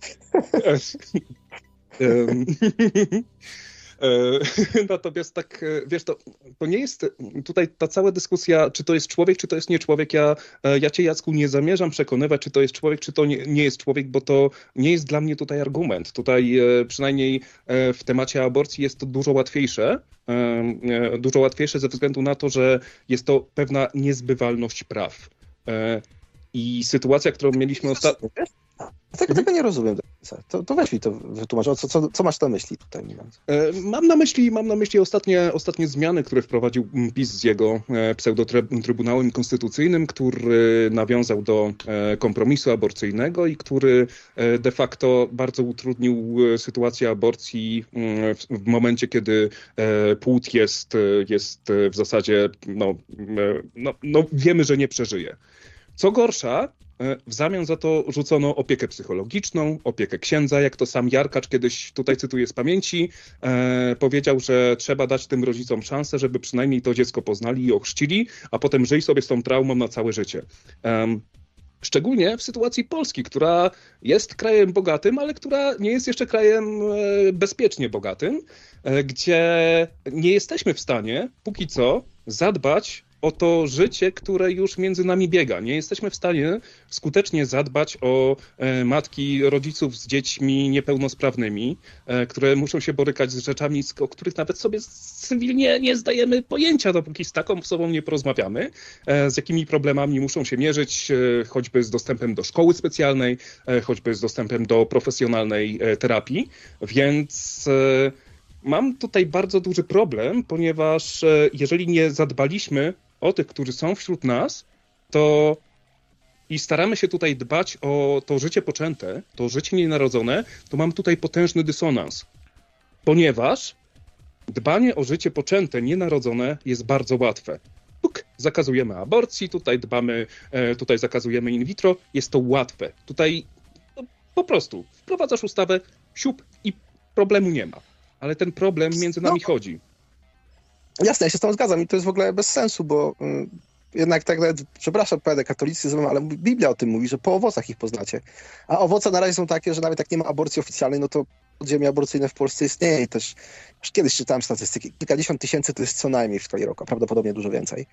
S2: Natomiast tak, wiesz, to, to nie jest tutaj ta cała dyskusja, czy to jest człowiek, czy to jest nie człowiek. Ja, ja cię, Jacku, nie zamierzam przekonywać, czy to jest człowiek, czy to nie, nie jest człowiek, bo to nie jest dla mnie tutaj argument. Tutaj przynajmniej w temacie aborcji jest to dużo łatwiejsze. Dużo łatwiejsze ze względu na to, że jest to pewna niezbywalność praw. I sytuacja, którą mieliśmy ostatnio...
S3: Tego, tego nie rozumiem. To, to weź mi to wytłumacz. Co, co, co masz na myśli tutaj?
S2: Mam na myśli, mam na myśli ostatnie, ostatnie zmiany, które wprowadził PiS z jego pseudo-trybunałem konstytucyjnym, który nawiązał do kompromisu aborcyjnego i który de facto bardzo utrudnił sytuację aborcji w, w momencie, kiedy płód jest, jest w zasadzie, no, no, no wiemy, że nie przeżyje. Co gorsza, w zamian za to rzucono opiekę psychologiczną, opiekę księdza, jak to sam Jarkacz kiedyś, tutaj cytuję z pamięci, e, powiedział, że trzeba dać tym rodzicom szansę, żeby przynajmniej to dziecko poznali i ochrzcili, a potem żyj sobie z tą traumą na całe życie. E, Szczególnie w sytuacji Polski, która jest krajem bogatym, ale która nie jest jeszcze krajem e, bezpiecznie bogatym, e, gdzie nie jesteśmy w stanie póki co zadbać o to życie, które już między nami biega. Nie jesteśmy w stanie skutecznie zadbać o e, matki, rodziców z dziećmi niepełnosprawnymi, e, które muszą się borykać z rzeczami, o których nawet sobie cywilnie nie zdajemy pojęcia, dopóki z taką osobą nie porozmawiamy, e, z jakimi problemami muszą się mierzyć, e, choćby z dostępem do szkoły specjalnej, e, choćby z dostępem do profesjonalnej e, terapii. Więc... E, Mam tutaj bardzo duży problem, ponieważ e, jeżeli nie zadbaliśmy o tych, którzy są wśród nas, to i staramy się tutaj dbać o to życie poczęte, to życie nienarodzone, to mam tutaj potężny dysonans. Ponieważ dbanie o życie poczęte, nienarodzone jest bardzo łatwe. Tuk, zakazujemy aborcji, tutaj dbamy, e, tutaj zakazujemy in vitro, jest to łatwe. Tutaj no, po prostu wprowadzasz ustawę, siup i problemu nie ma. Ale ten problem między nami no. chodzi.
S3: Jasne, ja się z tą zgadzam i to jest w ogóle bez sensu, bo y, jednak tak nawet, przepraszam, pojadę katolicyzm, ale Biblia o tym mówi, że po owocach ich poznacie. A owoce na razie są takie, że nawet jak nie ma aborcji oficjalnej, no to podziemie aborcyjne w Polsce istnieje i też już kiedyś czytałem statystyki. Kilkadziesiąt tysięcy to jest co najmniej w skali roku, a prawdopodobnie dużo więcej.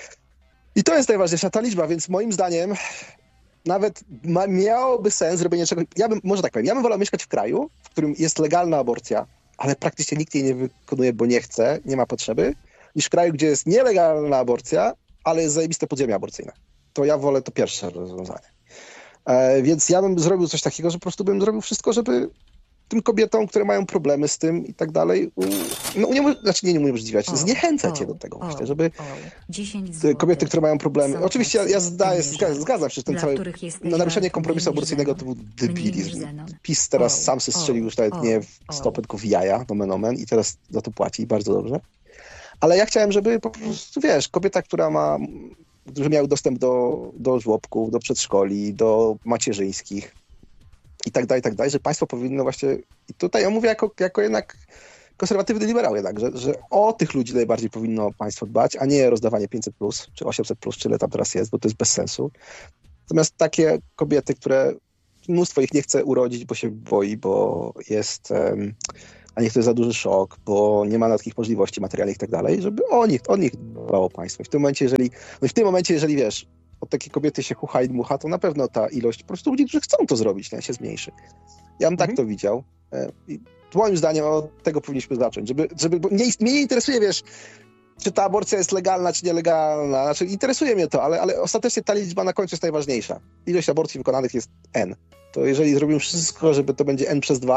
S3: I to jest najważniejsza ta liczba, więc moim zdaniem nawet ma, miałoby sens zrobienie czegoś... Ja bym, może tak powiem, ja bym wolał mieszkać w kraju, w którym jest legalna aborcja, ale praktycznie nikt jej nie wykonuje, bo nie chce, nie ma potrzeby, niż w kraju, gdzie jest nielegalna aborcja, ale jest zajebiste podziemie aborcyjne. To ja wolę to pierwsze rozwiązanie. E, więc ja bym zrobił coś takiego, że po prostu bym zrobił wszystko, żeby tym kobietom, które mają problemy z tym i tak dalej, u, no uniemoż... znaczy nie, nie uniemożliwiać, o, zniechęcać je do tego, o, myślę, żeby o, kobiety, które mają problemy, oczywiście ja, ja zdaję, zgadzam, zgadzam się, że ten cały no, naruszenie kompromisu aborcyjnego to był debilizm. PiS teraz o, sam se strzelił już nawet o, nie w stopę, tylko w jaja, nomen omen, i teraz za to płaci i bardzo dobrze. Ale ja chciałem, żeby po prostu, wiesz, kobieta, która ma, którzy miały dostęp do, do żłobków, do przedszkoli, do macierzyńskich, i tak dalej, i tak dalej, że państwo powinno właśnie, i tutaj ja mówię jako, jako jednak konserwatywny liberał jednak, że, że o tych ludzi najbardziej powinno państwo dbać, a nie rozdawanie pięćset plus, czy osiemset plus, czy ile tam teraz jest, bo to jest bez sensu. Natomiast takie kobiety, które mnóstwo ich nie chce urodzić, bo się boi, bo jest, um, a niech to jest za duży szok, bo nie ma takich możliwości materialnych i tak dalej, żeby o nich, o nich dbało państwo. I w tym momencie, jeżeli, no w tym momencie, jeżeli wiesz, od takiej kobiety się chucha i dmucha, to na pewno ta ilość po prostu ludzi, którzy chcą to zrobić, nie, się zmniejszy. Ja bym mhm. tak to widział. I moim zdaniem od tego powinniśmy zacząć, żeby, żeby bo mnie, mnie nie interesuje, wiesz, czy ta aborcja jest legalna, czy nielegalna. Znaczy, interesuje mnie to, ale, ale ostatecznie ta liczba na końcu jest najważniejsza. Ilość aborcji wykonanych jest N. To jeżeli zrobimy wszystko, żeby to będzie N przez dwa,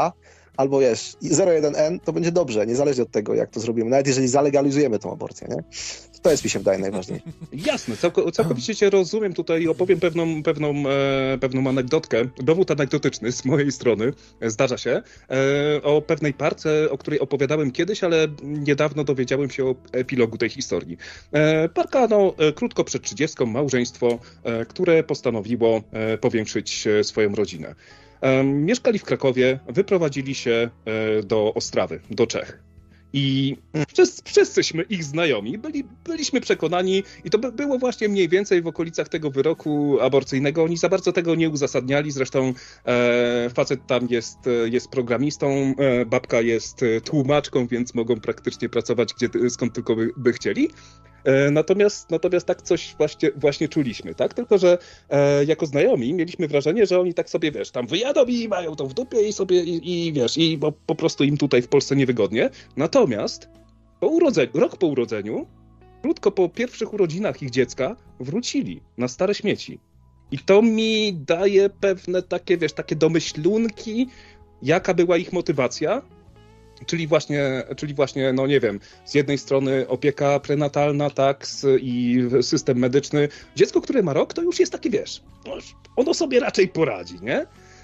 S3: albo wiesz, zero jeden N, to będzie dobrze, niezależnie od tego, jak to zrobimy. Nawet jeżeli zalegalizujemy tą aborcję, nie? To jest, mi się wydaje, najważniejsze.
S2: Jasne, całko, całkowicie cię rozumiem tutaj i opowiem pewną, pewną, e, pewną anegdotkę, dowód anegdotyczny z mojej strony, zdarza się, e, o pewnej parce, o której opowiadałem kiedyś, ale niedawno dowiedziałem się o epilogu tej historii. E, parka, no, e, krótko przed trzydziestką, małżeństwo, e, które postanowiło e, powiększyć e, swoją rodzinę. E, mieszkali w Krakowie, wyprowadzili się e, do Ostrawy, do Czech. I wszyscy, wszyscyśmy ich znajomi byli, byliśmy przekonani i to by było właśnie mniej więcej w okolicach tego wyroku aborcyjnego. Oni za bardzo tego nie uzasadniali. Zresztą e, facet tam jest, jest programistą, e, babka jest tłumaczką, więc mogą praktycznie pracować gdzie, skąd tylko by, by chcieli. E, natomiast, natomiast tak coś właśnie, właśnie czuliśmy, tak? Tylko że e, jako znajomi mieliśmy wrażenie, że oni tak sobie, wiesz, tam wyjadą i mają to w dupie i sobie, i, i wiesz, i bo po prostu im tutaj w Polsce niewygodnie. Natomiast po urodzeniu, rok po urodzeniu, krótko po pierwszych urodzinach ich dziecka, wrócili na stare śmieci. I to mi daje pewne takie, wiesz, takie domyślunki, jaka była ich motywacja. Czyli właśnie, czyli właśnie, no nie wiem, z jednej strony opieka prenatalna, tak, i system medyczny. Dziecko, które ma rok, to już jest takie, wiesz, ono sobie raczej poradzi, nie?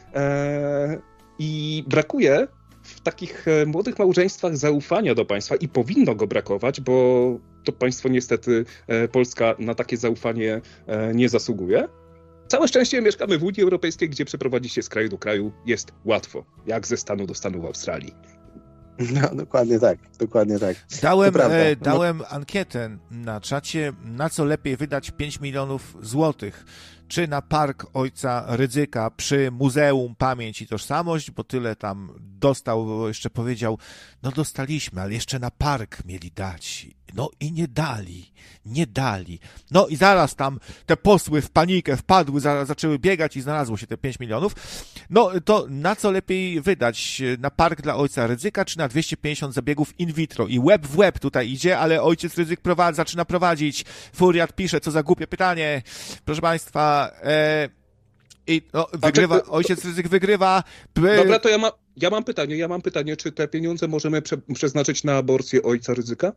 S2: Eee, I brakuje w takich młodych małżeństwach zaufania do państwa i powinno go brakować, bo to państwo niestety, Polska na takie zaufanie nie zasługuje. Całe szczęście mieszkamy w Unii Europejskiej, gdzie przeprowadzić się z kraju do kraju jest łatwo, jak ze stanu do stanu w Australii.
S3: No, dokładnie tak, dokładnie tak.
S1: Dałem, e, dałem no. ankietę na czacie, na co lepiej wydać pięć milionów złotych. Czy na park ojca Rydzyka przy Muzeum Pamięć i Tożsamość, bo tyle tam dostał, bo jeszcze powiedział, no dostaliśmy, ale jeszcze na park mieli dać. No i nie dali, nie dali. No i zaraz tam te posły w panikę wpadły, zaraz zaczęły biegać i znalazło się te pięć milionów. No to na co lepiej wydać? Na park dla ojca Rydzyka, czy na dwieście pięćdziesiąt zabiegów in vitro? I łeb w łeb tutaj idzie, ale ojciec Rydzyk prowadzi, zaczyna prowadzić. Furiat pisze, co za głupie pytanie. Proszę państwa, e, i no, wygrywa, czy, ojciec Rydzyk wygrywa. By...
S2: Dobra, to ja, ma, ja mam pytanie, ja mam pytanie, czy te pieniądze możemy prze, przeznaczyć na aborcję ojca Rydzyka?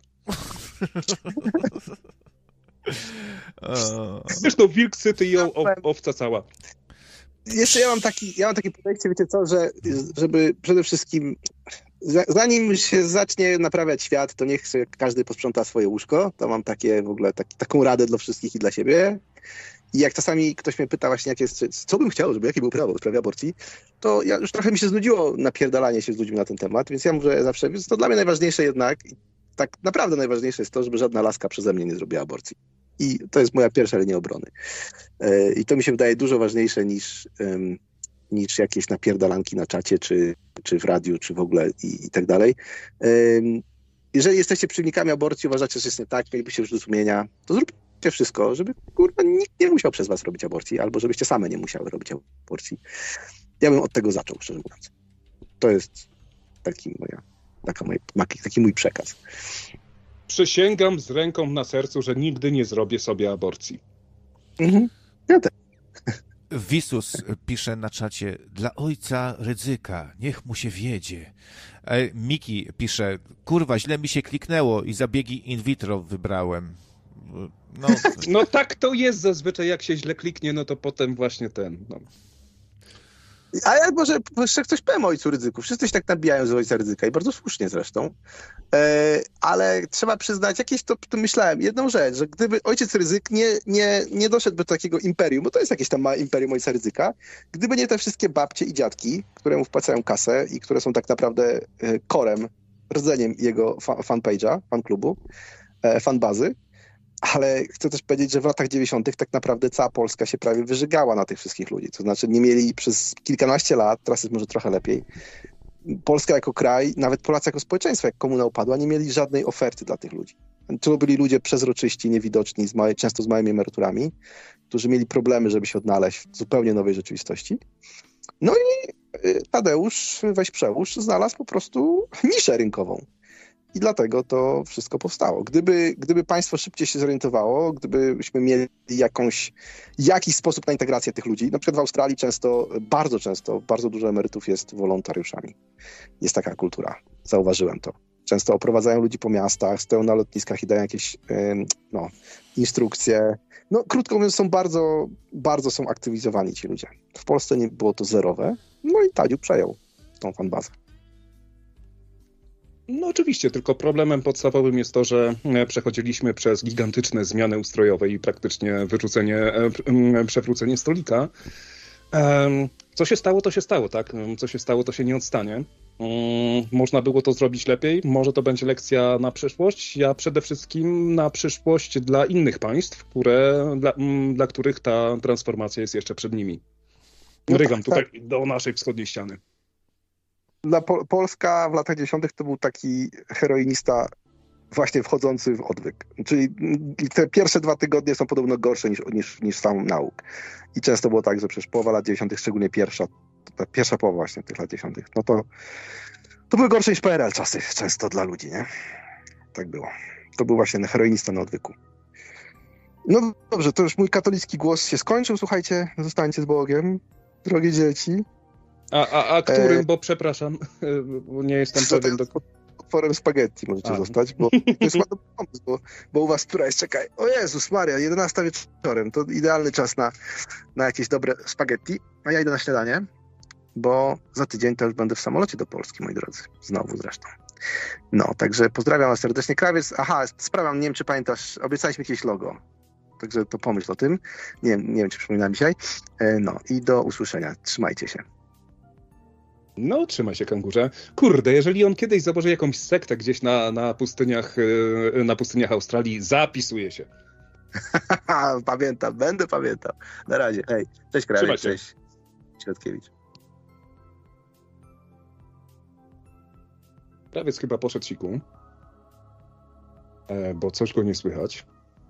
S2: Zresztą wilk syty i o, o, owca cała.
S3: Jeszcze ja mam taki, ja mam takie podejście, wiecie co, że żeby przede wszystkim, zanim się zacznie naprawiać świat, to niech każdy posprząta swoje łóżko. To mam takie w ogóle taki, taką radę dla wszystkich i dla siebie. I jak czasami ktoś mnie pyta właśnie, jak jest, co bym chciał, żeby jakie było prawo w sprawie aborcji, to ja już trochę mi się znudziło napierdalanie się z ludźmi na ten temat, więc ja mówię zawsze, więc to dla mnie najważniejsze jednak, tak naprawdę najważniejsze jest to, żeby żadna laska przeze mnie nie zrobiła aborcji. I to jest moja pierwsza linia obrony. I to mi się wydaje dużo ważniejsze niż, niż jakieś napierdalanki na czacie, czy, czy w radiu, czy w ogóle i, i tak dalej. Jeżeli jesteście przeciwnikami aborcji, uważacie, że jest nie tak, mielibyście już do sumienia, to zróbcie wszystko, żeby kurwa nikt nie musiał przez was robić aborcji, albo żebyście same nie musiały robić aborcji. Ja bym od tego zaczął, szczerze mówiąc. To jest taki, moja, taka moja, taki mój przekaz.
S2: Przysięgam z ręką na sercu, że nigdy nie zrobię sobie aborcji.
S3: Mhm. Ja też.
S1: Wisus pisze na czacie, dla ojca Rydzyka, niech mu się wiedzie. E, Miki pisze, kurwa, źle mi się kliknęło i zabiegi in vitro wybrałem.
S2: No, no tak to jest zazwyczaj, jak się źle kliknie, no to potem właśnie ten... No.
S3: A ja może jeszcze coś powiem o ojcu Rydzyku. Wszyscy się tak nabijają z ojca Rydzyka i bardzo słusznie zresztą. E, ale trzeba przyznać, jakieś to, to myślałem, jedną rzecz, że gdyby ojciec Rydzyk nie, nie, nie doszedł do takiego imperium, bo to jest jakieś tam małe imperium ojca Rydzyka, gdyby nie te wszystkie babcie i dziadki, które mu wpłacają kasę i które są tak naprawdę korem, rdzeniem jego fanpage'a, fanklubu, e, fanbazy, ale chcę też powiedzieć, że w latach dziewięćdziesiątych tak naprawdę cała Polska się prawie wyżygała na tych wszystkich ludzi. To znaczy nie mieli przez kilkanaście lat, teraz jest może trochę lepiej, Polska jako kraj, nawet Polacy jako społeczeństwo, jak komuna upadła, nie mieli żadnej oferty dla tych ludzi. To byli ludzie przezroczyści, niewidoczni, z małe, często z małymi emeryturami, którzy mieli problemy, żeby się odnaleźć w zupełnie nowej rzeczywistości. No i Tadeusz, weź przełóż, znalazł po prostu niszę rynkową. I dlatego to wszystko powstało. Gdyby, gdyby państwo szybciej się zorientowało, gdybyśmy mieli jakąś, jakiś sposób na integrację tych ludzi, na przykład w Australii często, bardzo często, bardzo dużo emerytów jest wolontariuszami. Jest taka kultura. Zauważyłem to. Często oprowadzają ludzi po miastach, stoją na lotniskach i dają jakieś no, instrukcje. No, krótko mówiąc, są bardzo, bardzo są aktywizowani ci ludzie. W Polsce nie było to zerowe, no i Tadziu przejął tą fanbazę.
S2: No oczywiście, tylko problemem podstawowym jest to, że przechodziliśmy przez gigantyczne zmiany ustrojowe i praktycznie wyrzucenie, przewrócenie stolika. Co się stało, to się stało, tak? Co się stało, to się nie odstanie. Można było to zrobić lepiej, może to będzie lekcja na przyszłość, ja przede wszystkim na przyszłość dla innych państw, które, dla, dla których ta transformacja jest jeszcze przed nimi. Rygam no tak, tutaj tak. Do naszej wschodniej ściany.
S3: Dla Pol- Polska w latach dziesiątych to był taki heroinista właśnie wchodzący w odwyk. Czyli te pierwsze dwa tygodnie są podobno gorsze niż, niż, niż sam nauk. I często było tak, że przecież połowa lat dziesiątych, szczególnie pierwsza, ta pierwsza połowa właśnie tych lat dziesiątych, no to, to były gorsze niż P R L czasy często dla ludzi, nie? Tak było. To był właśnie heroinista na odwyku. No dobrze, to już mój katolicki głos się skończył. Słuchajcie, zostańcie z Bogiem, drogie dzieci.
S2: A, a, a którym, e... bo przepraszam, bo nie jestem pewien. Do...
S3: Otworem spaghetti możecie a. zostać, bo to jest ładny pomysł, bo, bo u was która jest, czekaj, o Jezus Maria, jedenasta wieczorem, to idealny czas na, na jakieś dobre spaghetti, a ja idę na śniadanie, bo za tydzień to już będę w samolocie do Polski, moi drodzy, znowu zresztą. No, także pozdrawiam was serdecznie. Krawiec, aha, sprawa, nie wiem, czy pamiętasz, obiecaliśmy jakieś logo, także to pomyśl o tym, nie, nie wiem, czy przypominam dzisiaj, no i do usłyszenia, trzymajcie się.
S2: No, trzymaj się, kangurze. Kurde, jeżeli on kiedyś założy jakąś sektę gdzieś na, na pustyniach na pustyniach Australii, zapisuje się.
S3: Pamiętam, będę pamiętał. Na razie, hej. Cześć, Krawiec, cześć. Świadkiewicz.
S2: Krawiec chyba poszedł siku, bo coś go nie słychać.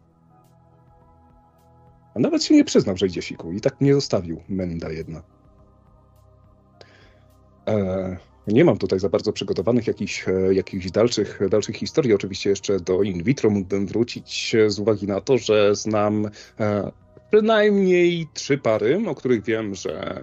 S2: A nawet się nie przyznał, że idzie siku i tak mnie zostawił, menda jedna. Nie mam tutaj za bardzo przygotowanych jakichś, jakichś dalszych, dalszych historii. Oczywiście jeszcze do in vitro mógłbym wrócić z uwagi na to, że znam przynajmniej trzy pary, o których wiem, że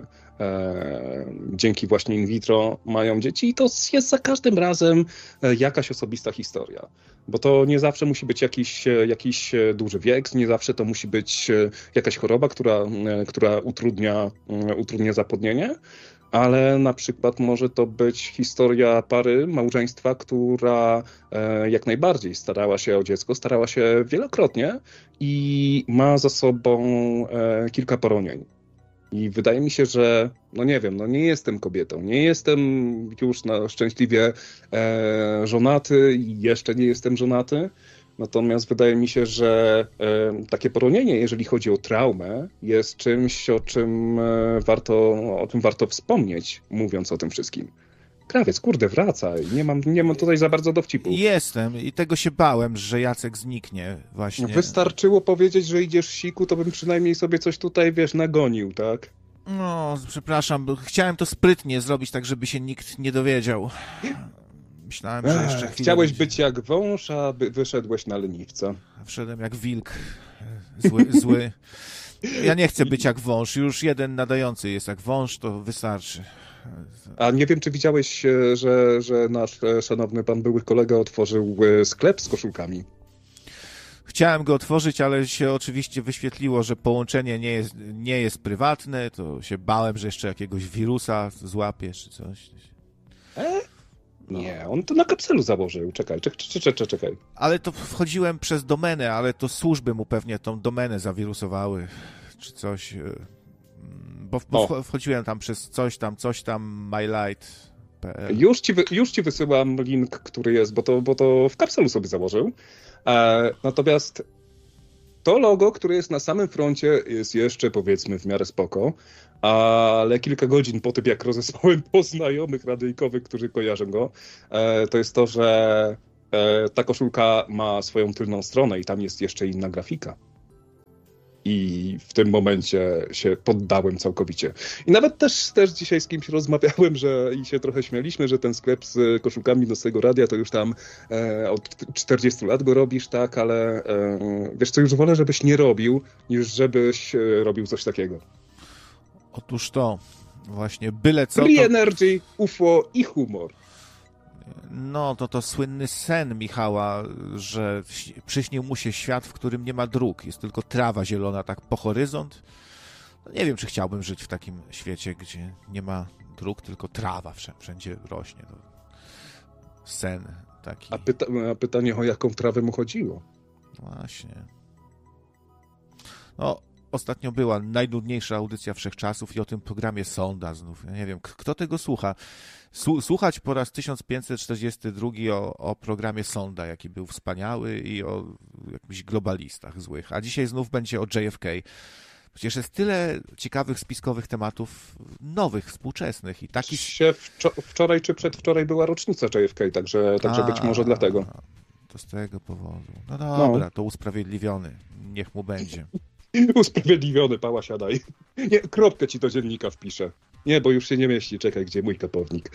S2: dzięki właśnie in vitro mają dzieci i to jest za każdym razem jakaś osobista historia. Bo to nie zawsze musi być jakiś, jakiś duży wiek, nie zawsze to musi być jakaś choroba, która, która utrudnia, utrudnia zapłodnienie. Ale na przykład może to być historia pary, małżeństwa, która e, jak najbardziej starała się o dziecko, starała się wielokrotnie i ma za sobą e, kilka poronień. I wydaje mi się, że, no nie wiem, no nie jestem kobietą, nie jestem już na szczęśliwie e, żonaty i jeszcze nie jestem żonaty. Natomiast wydaje mi się, że e, takie poronienie, jeżeli chodzi o traumę, jest czymś, o czym e, warto, o czym warto wspomnieć, mówiąc o tym wszystkim. Krawiec, kurde, wracaj. Nie mam, nie mam tutaj za bardzo dowcipów.
S1: Jestem i tego się bałem, że Jacek zniknie właśnie.
S2: Wystarczyło powiedzieć, że idziesz siku, to bym przynajmniej sobie coś tutaj, wiesz, nagonił, tak?
S1: No, przepraszam, bo chciałem to sprytnie zrobić, tak żeby się nikt nie dowiedział. Myślałem, że jeszcze chwilę...
S2: Chciałeś będzie. Być jak wąż, a wyszedłeś na leniwca.
S1: Wszedłem jak wilk. Zły, zły. Ja nie chcę być jak wąż. Już jeden nadający jest jak wąż, to wystarczy.
S2: A nie wiem, czy widziałeś, że, że nasz szanowny pan były kolega otworzył sklep z koszulkami?
S1: Chciałem go otworzyć, ale się oczywiście wyświetliło, że połączenie nie jest, nie jest prywatne, to się bałem, że jeszcze jakiegoś wirusa złapie, czy coś.
S2: E? No. Nie, on to na kapselu założył. Czekaj, czekaj, czekaj, czekaj.
S1: Ale to wchodziłem przez domenę, ale to służby mu pewnie tą domenę zawirusowały, czy coś. Bo, bo wchodziłem tam przez coś tam, coś tam, mylight kropka p l.
S2: Już ci, już ci wysyłam link, który jest, bo to, bo to w kapselu sobie założył. E, natomiast to logo, które jest na samym froncie, jest jeszcze, powiedzmy, w miarę spoko, ale kilka godzin po tym, jak rozesłałem po znajomych radyjkowych, którzy kojarzą go, e, to jest to, że e, ta koszulka ma swoją tylną stronę i tam jest jeszcze inna grafika. i w tym momencie się poddałem całkowicie. I nawet też, też dzisiaj z kimś rozmawiałem, że i się trochę śmialiśmy, że ten sklep z koszulkami Nocnego Radia to już tam e, od czterdziestu lat go robisz, tak, ale e, wiesz co, już wolę, żebyś nie robił, niż żebyś e, robił coś takiego.
S1: Otóż to, właśnie byle co
S2: Free
S1: to...
S2: energy, U F O i humor.
S1: No, to to słynny sen Michała, że przyśnił mu się świat, w którym nie ma dróg, jest tylko trawa zielona tak po horyzont. No, nie wiem, czy chciałbym żyć w takim świecie, gdzie nie ma dróg, tylko trawa wszędzie rośnie. To sen taki.
S2: A, pyta a pytanie, o jaką trawę mu chodziło?
S1: Właśnie. No, ostatnio była najnudniejsza audycja wszechczasów i o tym programie Sonda znów. Ja nie wiem, kto tego słucha. Słuchać po raz tysiąc pięćset czterdziesty drugi o, o programie Sonda, jaki był wspaniały i o jakichś globalistach złych. A dzisiaj znów będzie o J F K. Przecież jest tyle ciekawych spiskowych tematów nowych, współczesnych i takich...
S2: Się wczoraj czy przedwczoraj była rocznica J F K, także, także A, być może dlatego.
S1: To z tego powodu. No dobra, no. To usprawiedliwiony. Niech mu będzie.
S2: Usprawiedliwiony, pała siadaj. Nie, kropkę ci do dziennika wpiszę. Nie, bo już się nie mieści. Czekaj, gdzie mój kapownik.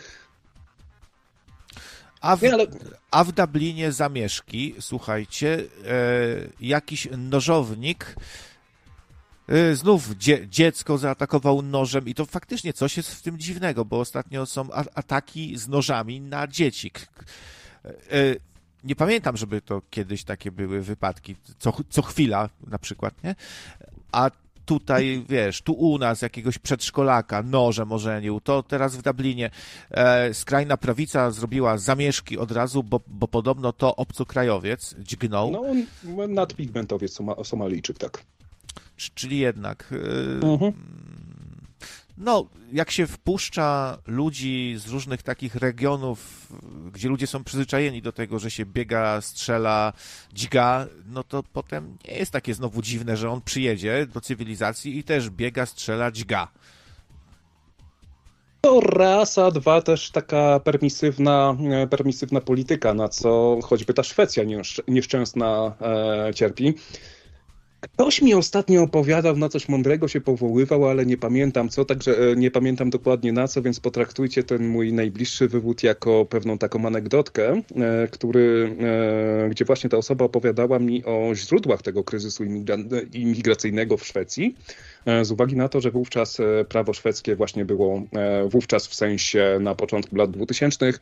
S1: A w, nie, ale... a w Dublinie zamieszki, słuchajcie, e, jakiś nożownik e, znów dzie, dziecko zaatakował nożem i to faktycznie coś jest w tym dziwnego, bo ostatnio są a, ataki z nożami na dzieci. E, Nie pamiętam, żeby to kiedyś takie były wypadki, co, co chwila na przykład, nie? A tutaj, wiesz, tu u nas jakiegoś przedszkolaka nożem ożenił, to teraz w Dublinie e, skrajna prawica zrobiła zamieszki od razu, bo, bo podobno to obcokrajowiec dźgnął.
S2: No, nadpigmentowiec Soma Somalijczyk, tak.
S1: Czyli jednak... E, mhm. No, jak się wpuszcza ludzi z różnych takich regionów, gdzie ludzie są przyzwyczajeni do tego, że się biega, strzela, dźga, no to potem nie jest takie znowu dziwne, że on przyjedzie do cywilizacji i też biega, strzela, dźga.
S2: To raz, a dwa też taka permisywna, permisywna polityka, na co choćby ta Szwecja nieszczęsna e, cierpi. Ktoś mi ostatnio opowiadał, na coś mądrego się powoływał, ale nie pamiętam co, także nie pamiętam dokładnie na co, więc potraktujcie ten mój najbliższy wywód jako pewną taką anegdotkę, który, gdzie właśnie ta osoba opowiadała mi o źródłach tego kryzysu imigracyjnego w Szwecji, z uwagi na to, że wówczas prawo szwedzkie właśnie było, wówczas w sensie na początku lat dwutysięcznych,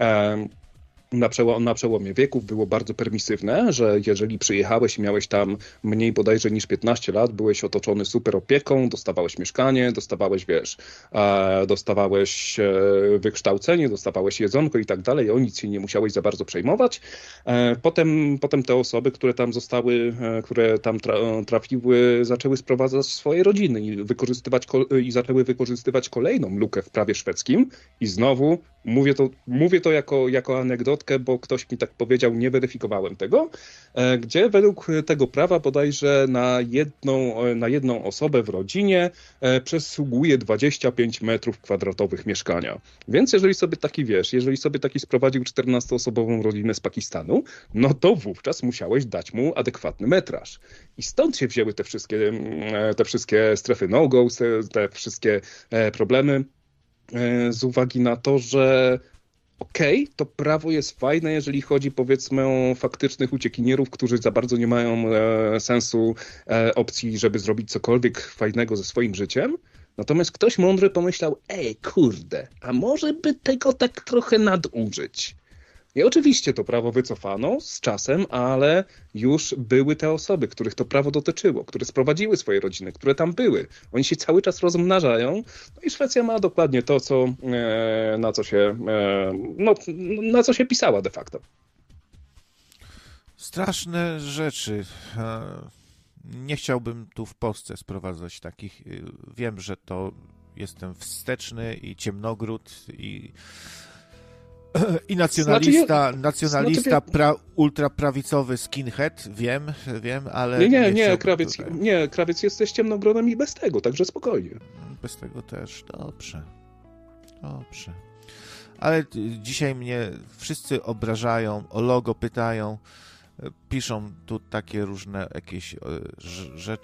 S2: Na, przełom, na przełomie wieków było bardzo permisywne, że jeżeli przyjechałeś i miałeś tam mniej bodajże niż piętnaście lat, byłeś otoczony super opieką, dostawałeś mieszkanie, dostawałeś, wiesz, e, dostawałeś e, wykształcenie, dostawałeś jedzonko i tak dalej, o nic się nie musiałeś za bardzo przejmować. E, potem, potem te osoby, które tam zostały, e, które tam tra, trafiły, zaczęły sprowadzać swoje rodziny i, wykorzystywać, i zaczęły wykorzystywać kolejną lukę w prawie szwedzkim i znowu mówię to, mówię to jako, jako anegdotę, bo ktoś mi tak powiedział, nie weryfikowałem tego, gdzie według tego prawa bodajże na jedną, na jedną osobę w rodzinie przysługuje dwadzieścia pięć metrów kwadratowych mieszkania. Więc jeżeli sobie taki, wiesz, jeżeli sobie taki sprowadził czternastoosobową rodzinę z Pakistanu, no to wówczas musiałeś dać mu adekwatny metraż. I stąd się wzięły te wszystkie, te wszystkie strefy no-go, te wszystkie problemy z uwagi na to, że okej, okay, to prawo jest fajne, jeżeli chodzi, powiedzmy, o faktycznych uciekinierów, którzy za bardzo nie mają e, sensu e, opcji, żeby zrobić cokolwiek fajnego ze swoim życiem. Natomiast ktoś mądry pomyślał, ej, kurde, a może by tego tak trochę nadużyć? I oczywiście to prawo wycofano z czasem, ale już były te osoby, których to prawo dotyczyło, które sprowadziły swoje rodziny, które tam były. Oni się cały czas rozmnażają. No i Szwecja ma dokładnie to, co, e, na, co się, e, no, na co się pisała de facto.
S1: Straszne rzeczy. Nie chciałbym tu w Polsce sprowadzać takich. Wiem, że to jestem wsteczny i ciemnogród i I nacjonalista, znaczy, nacjonalista znaczy, pra, ultraprawicowy skinhead, wiem, wiem, ale...
S2: Nie, nie, nie, nie krawiec, nie, krawiec jesteś ciemnogronem i bez tego, także spokojnie.
S1: Bez tego też, dobrze, dobrze. Ale dzisiaj mnie wszyscy obrażają, o logo pytają, piszą tu takie różne jakieś rzeczy.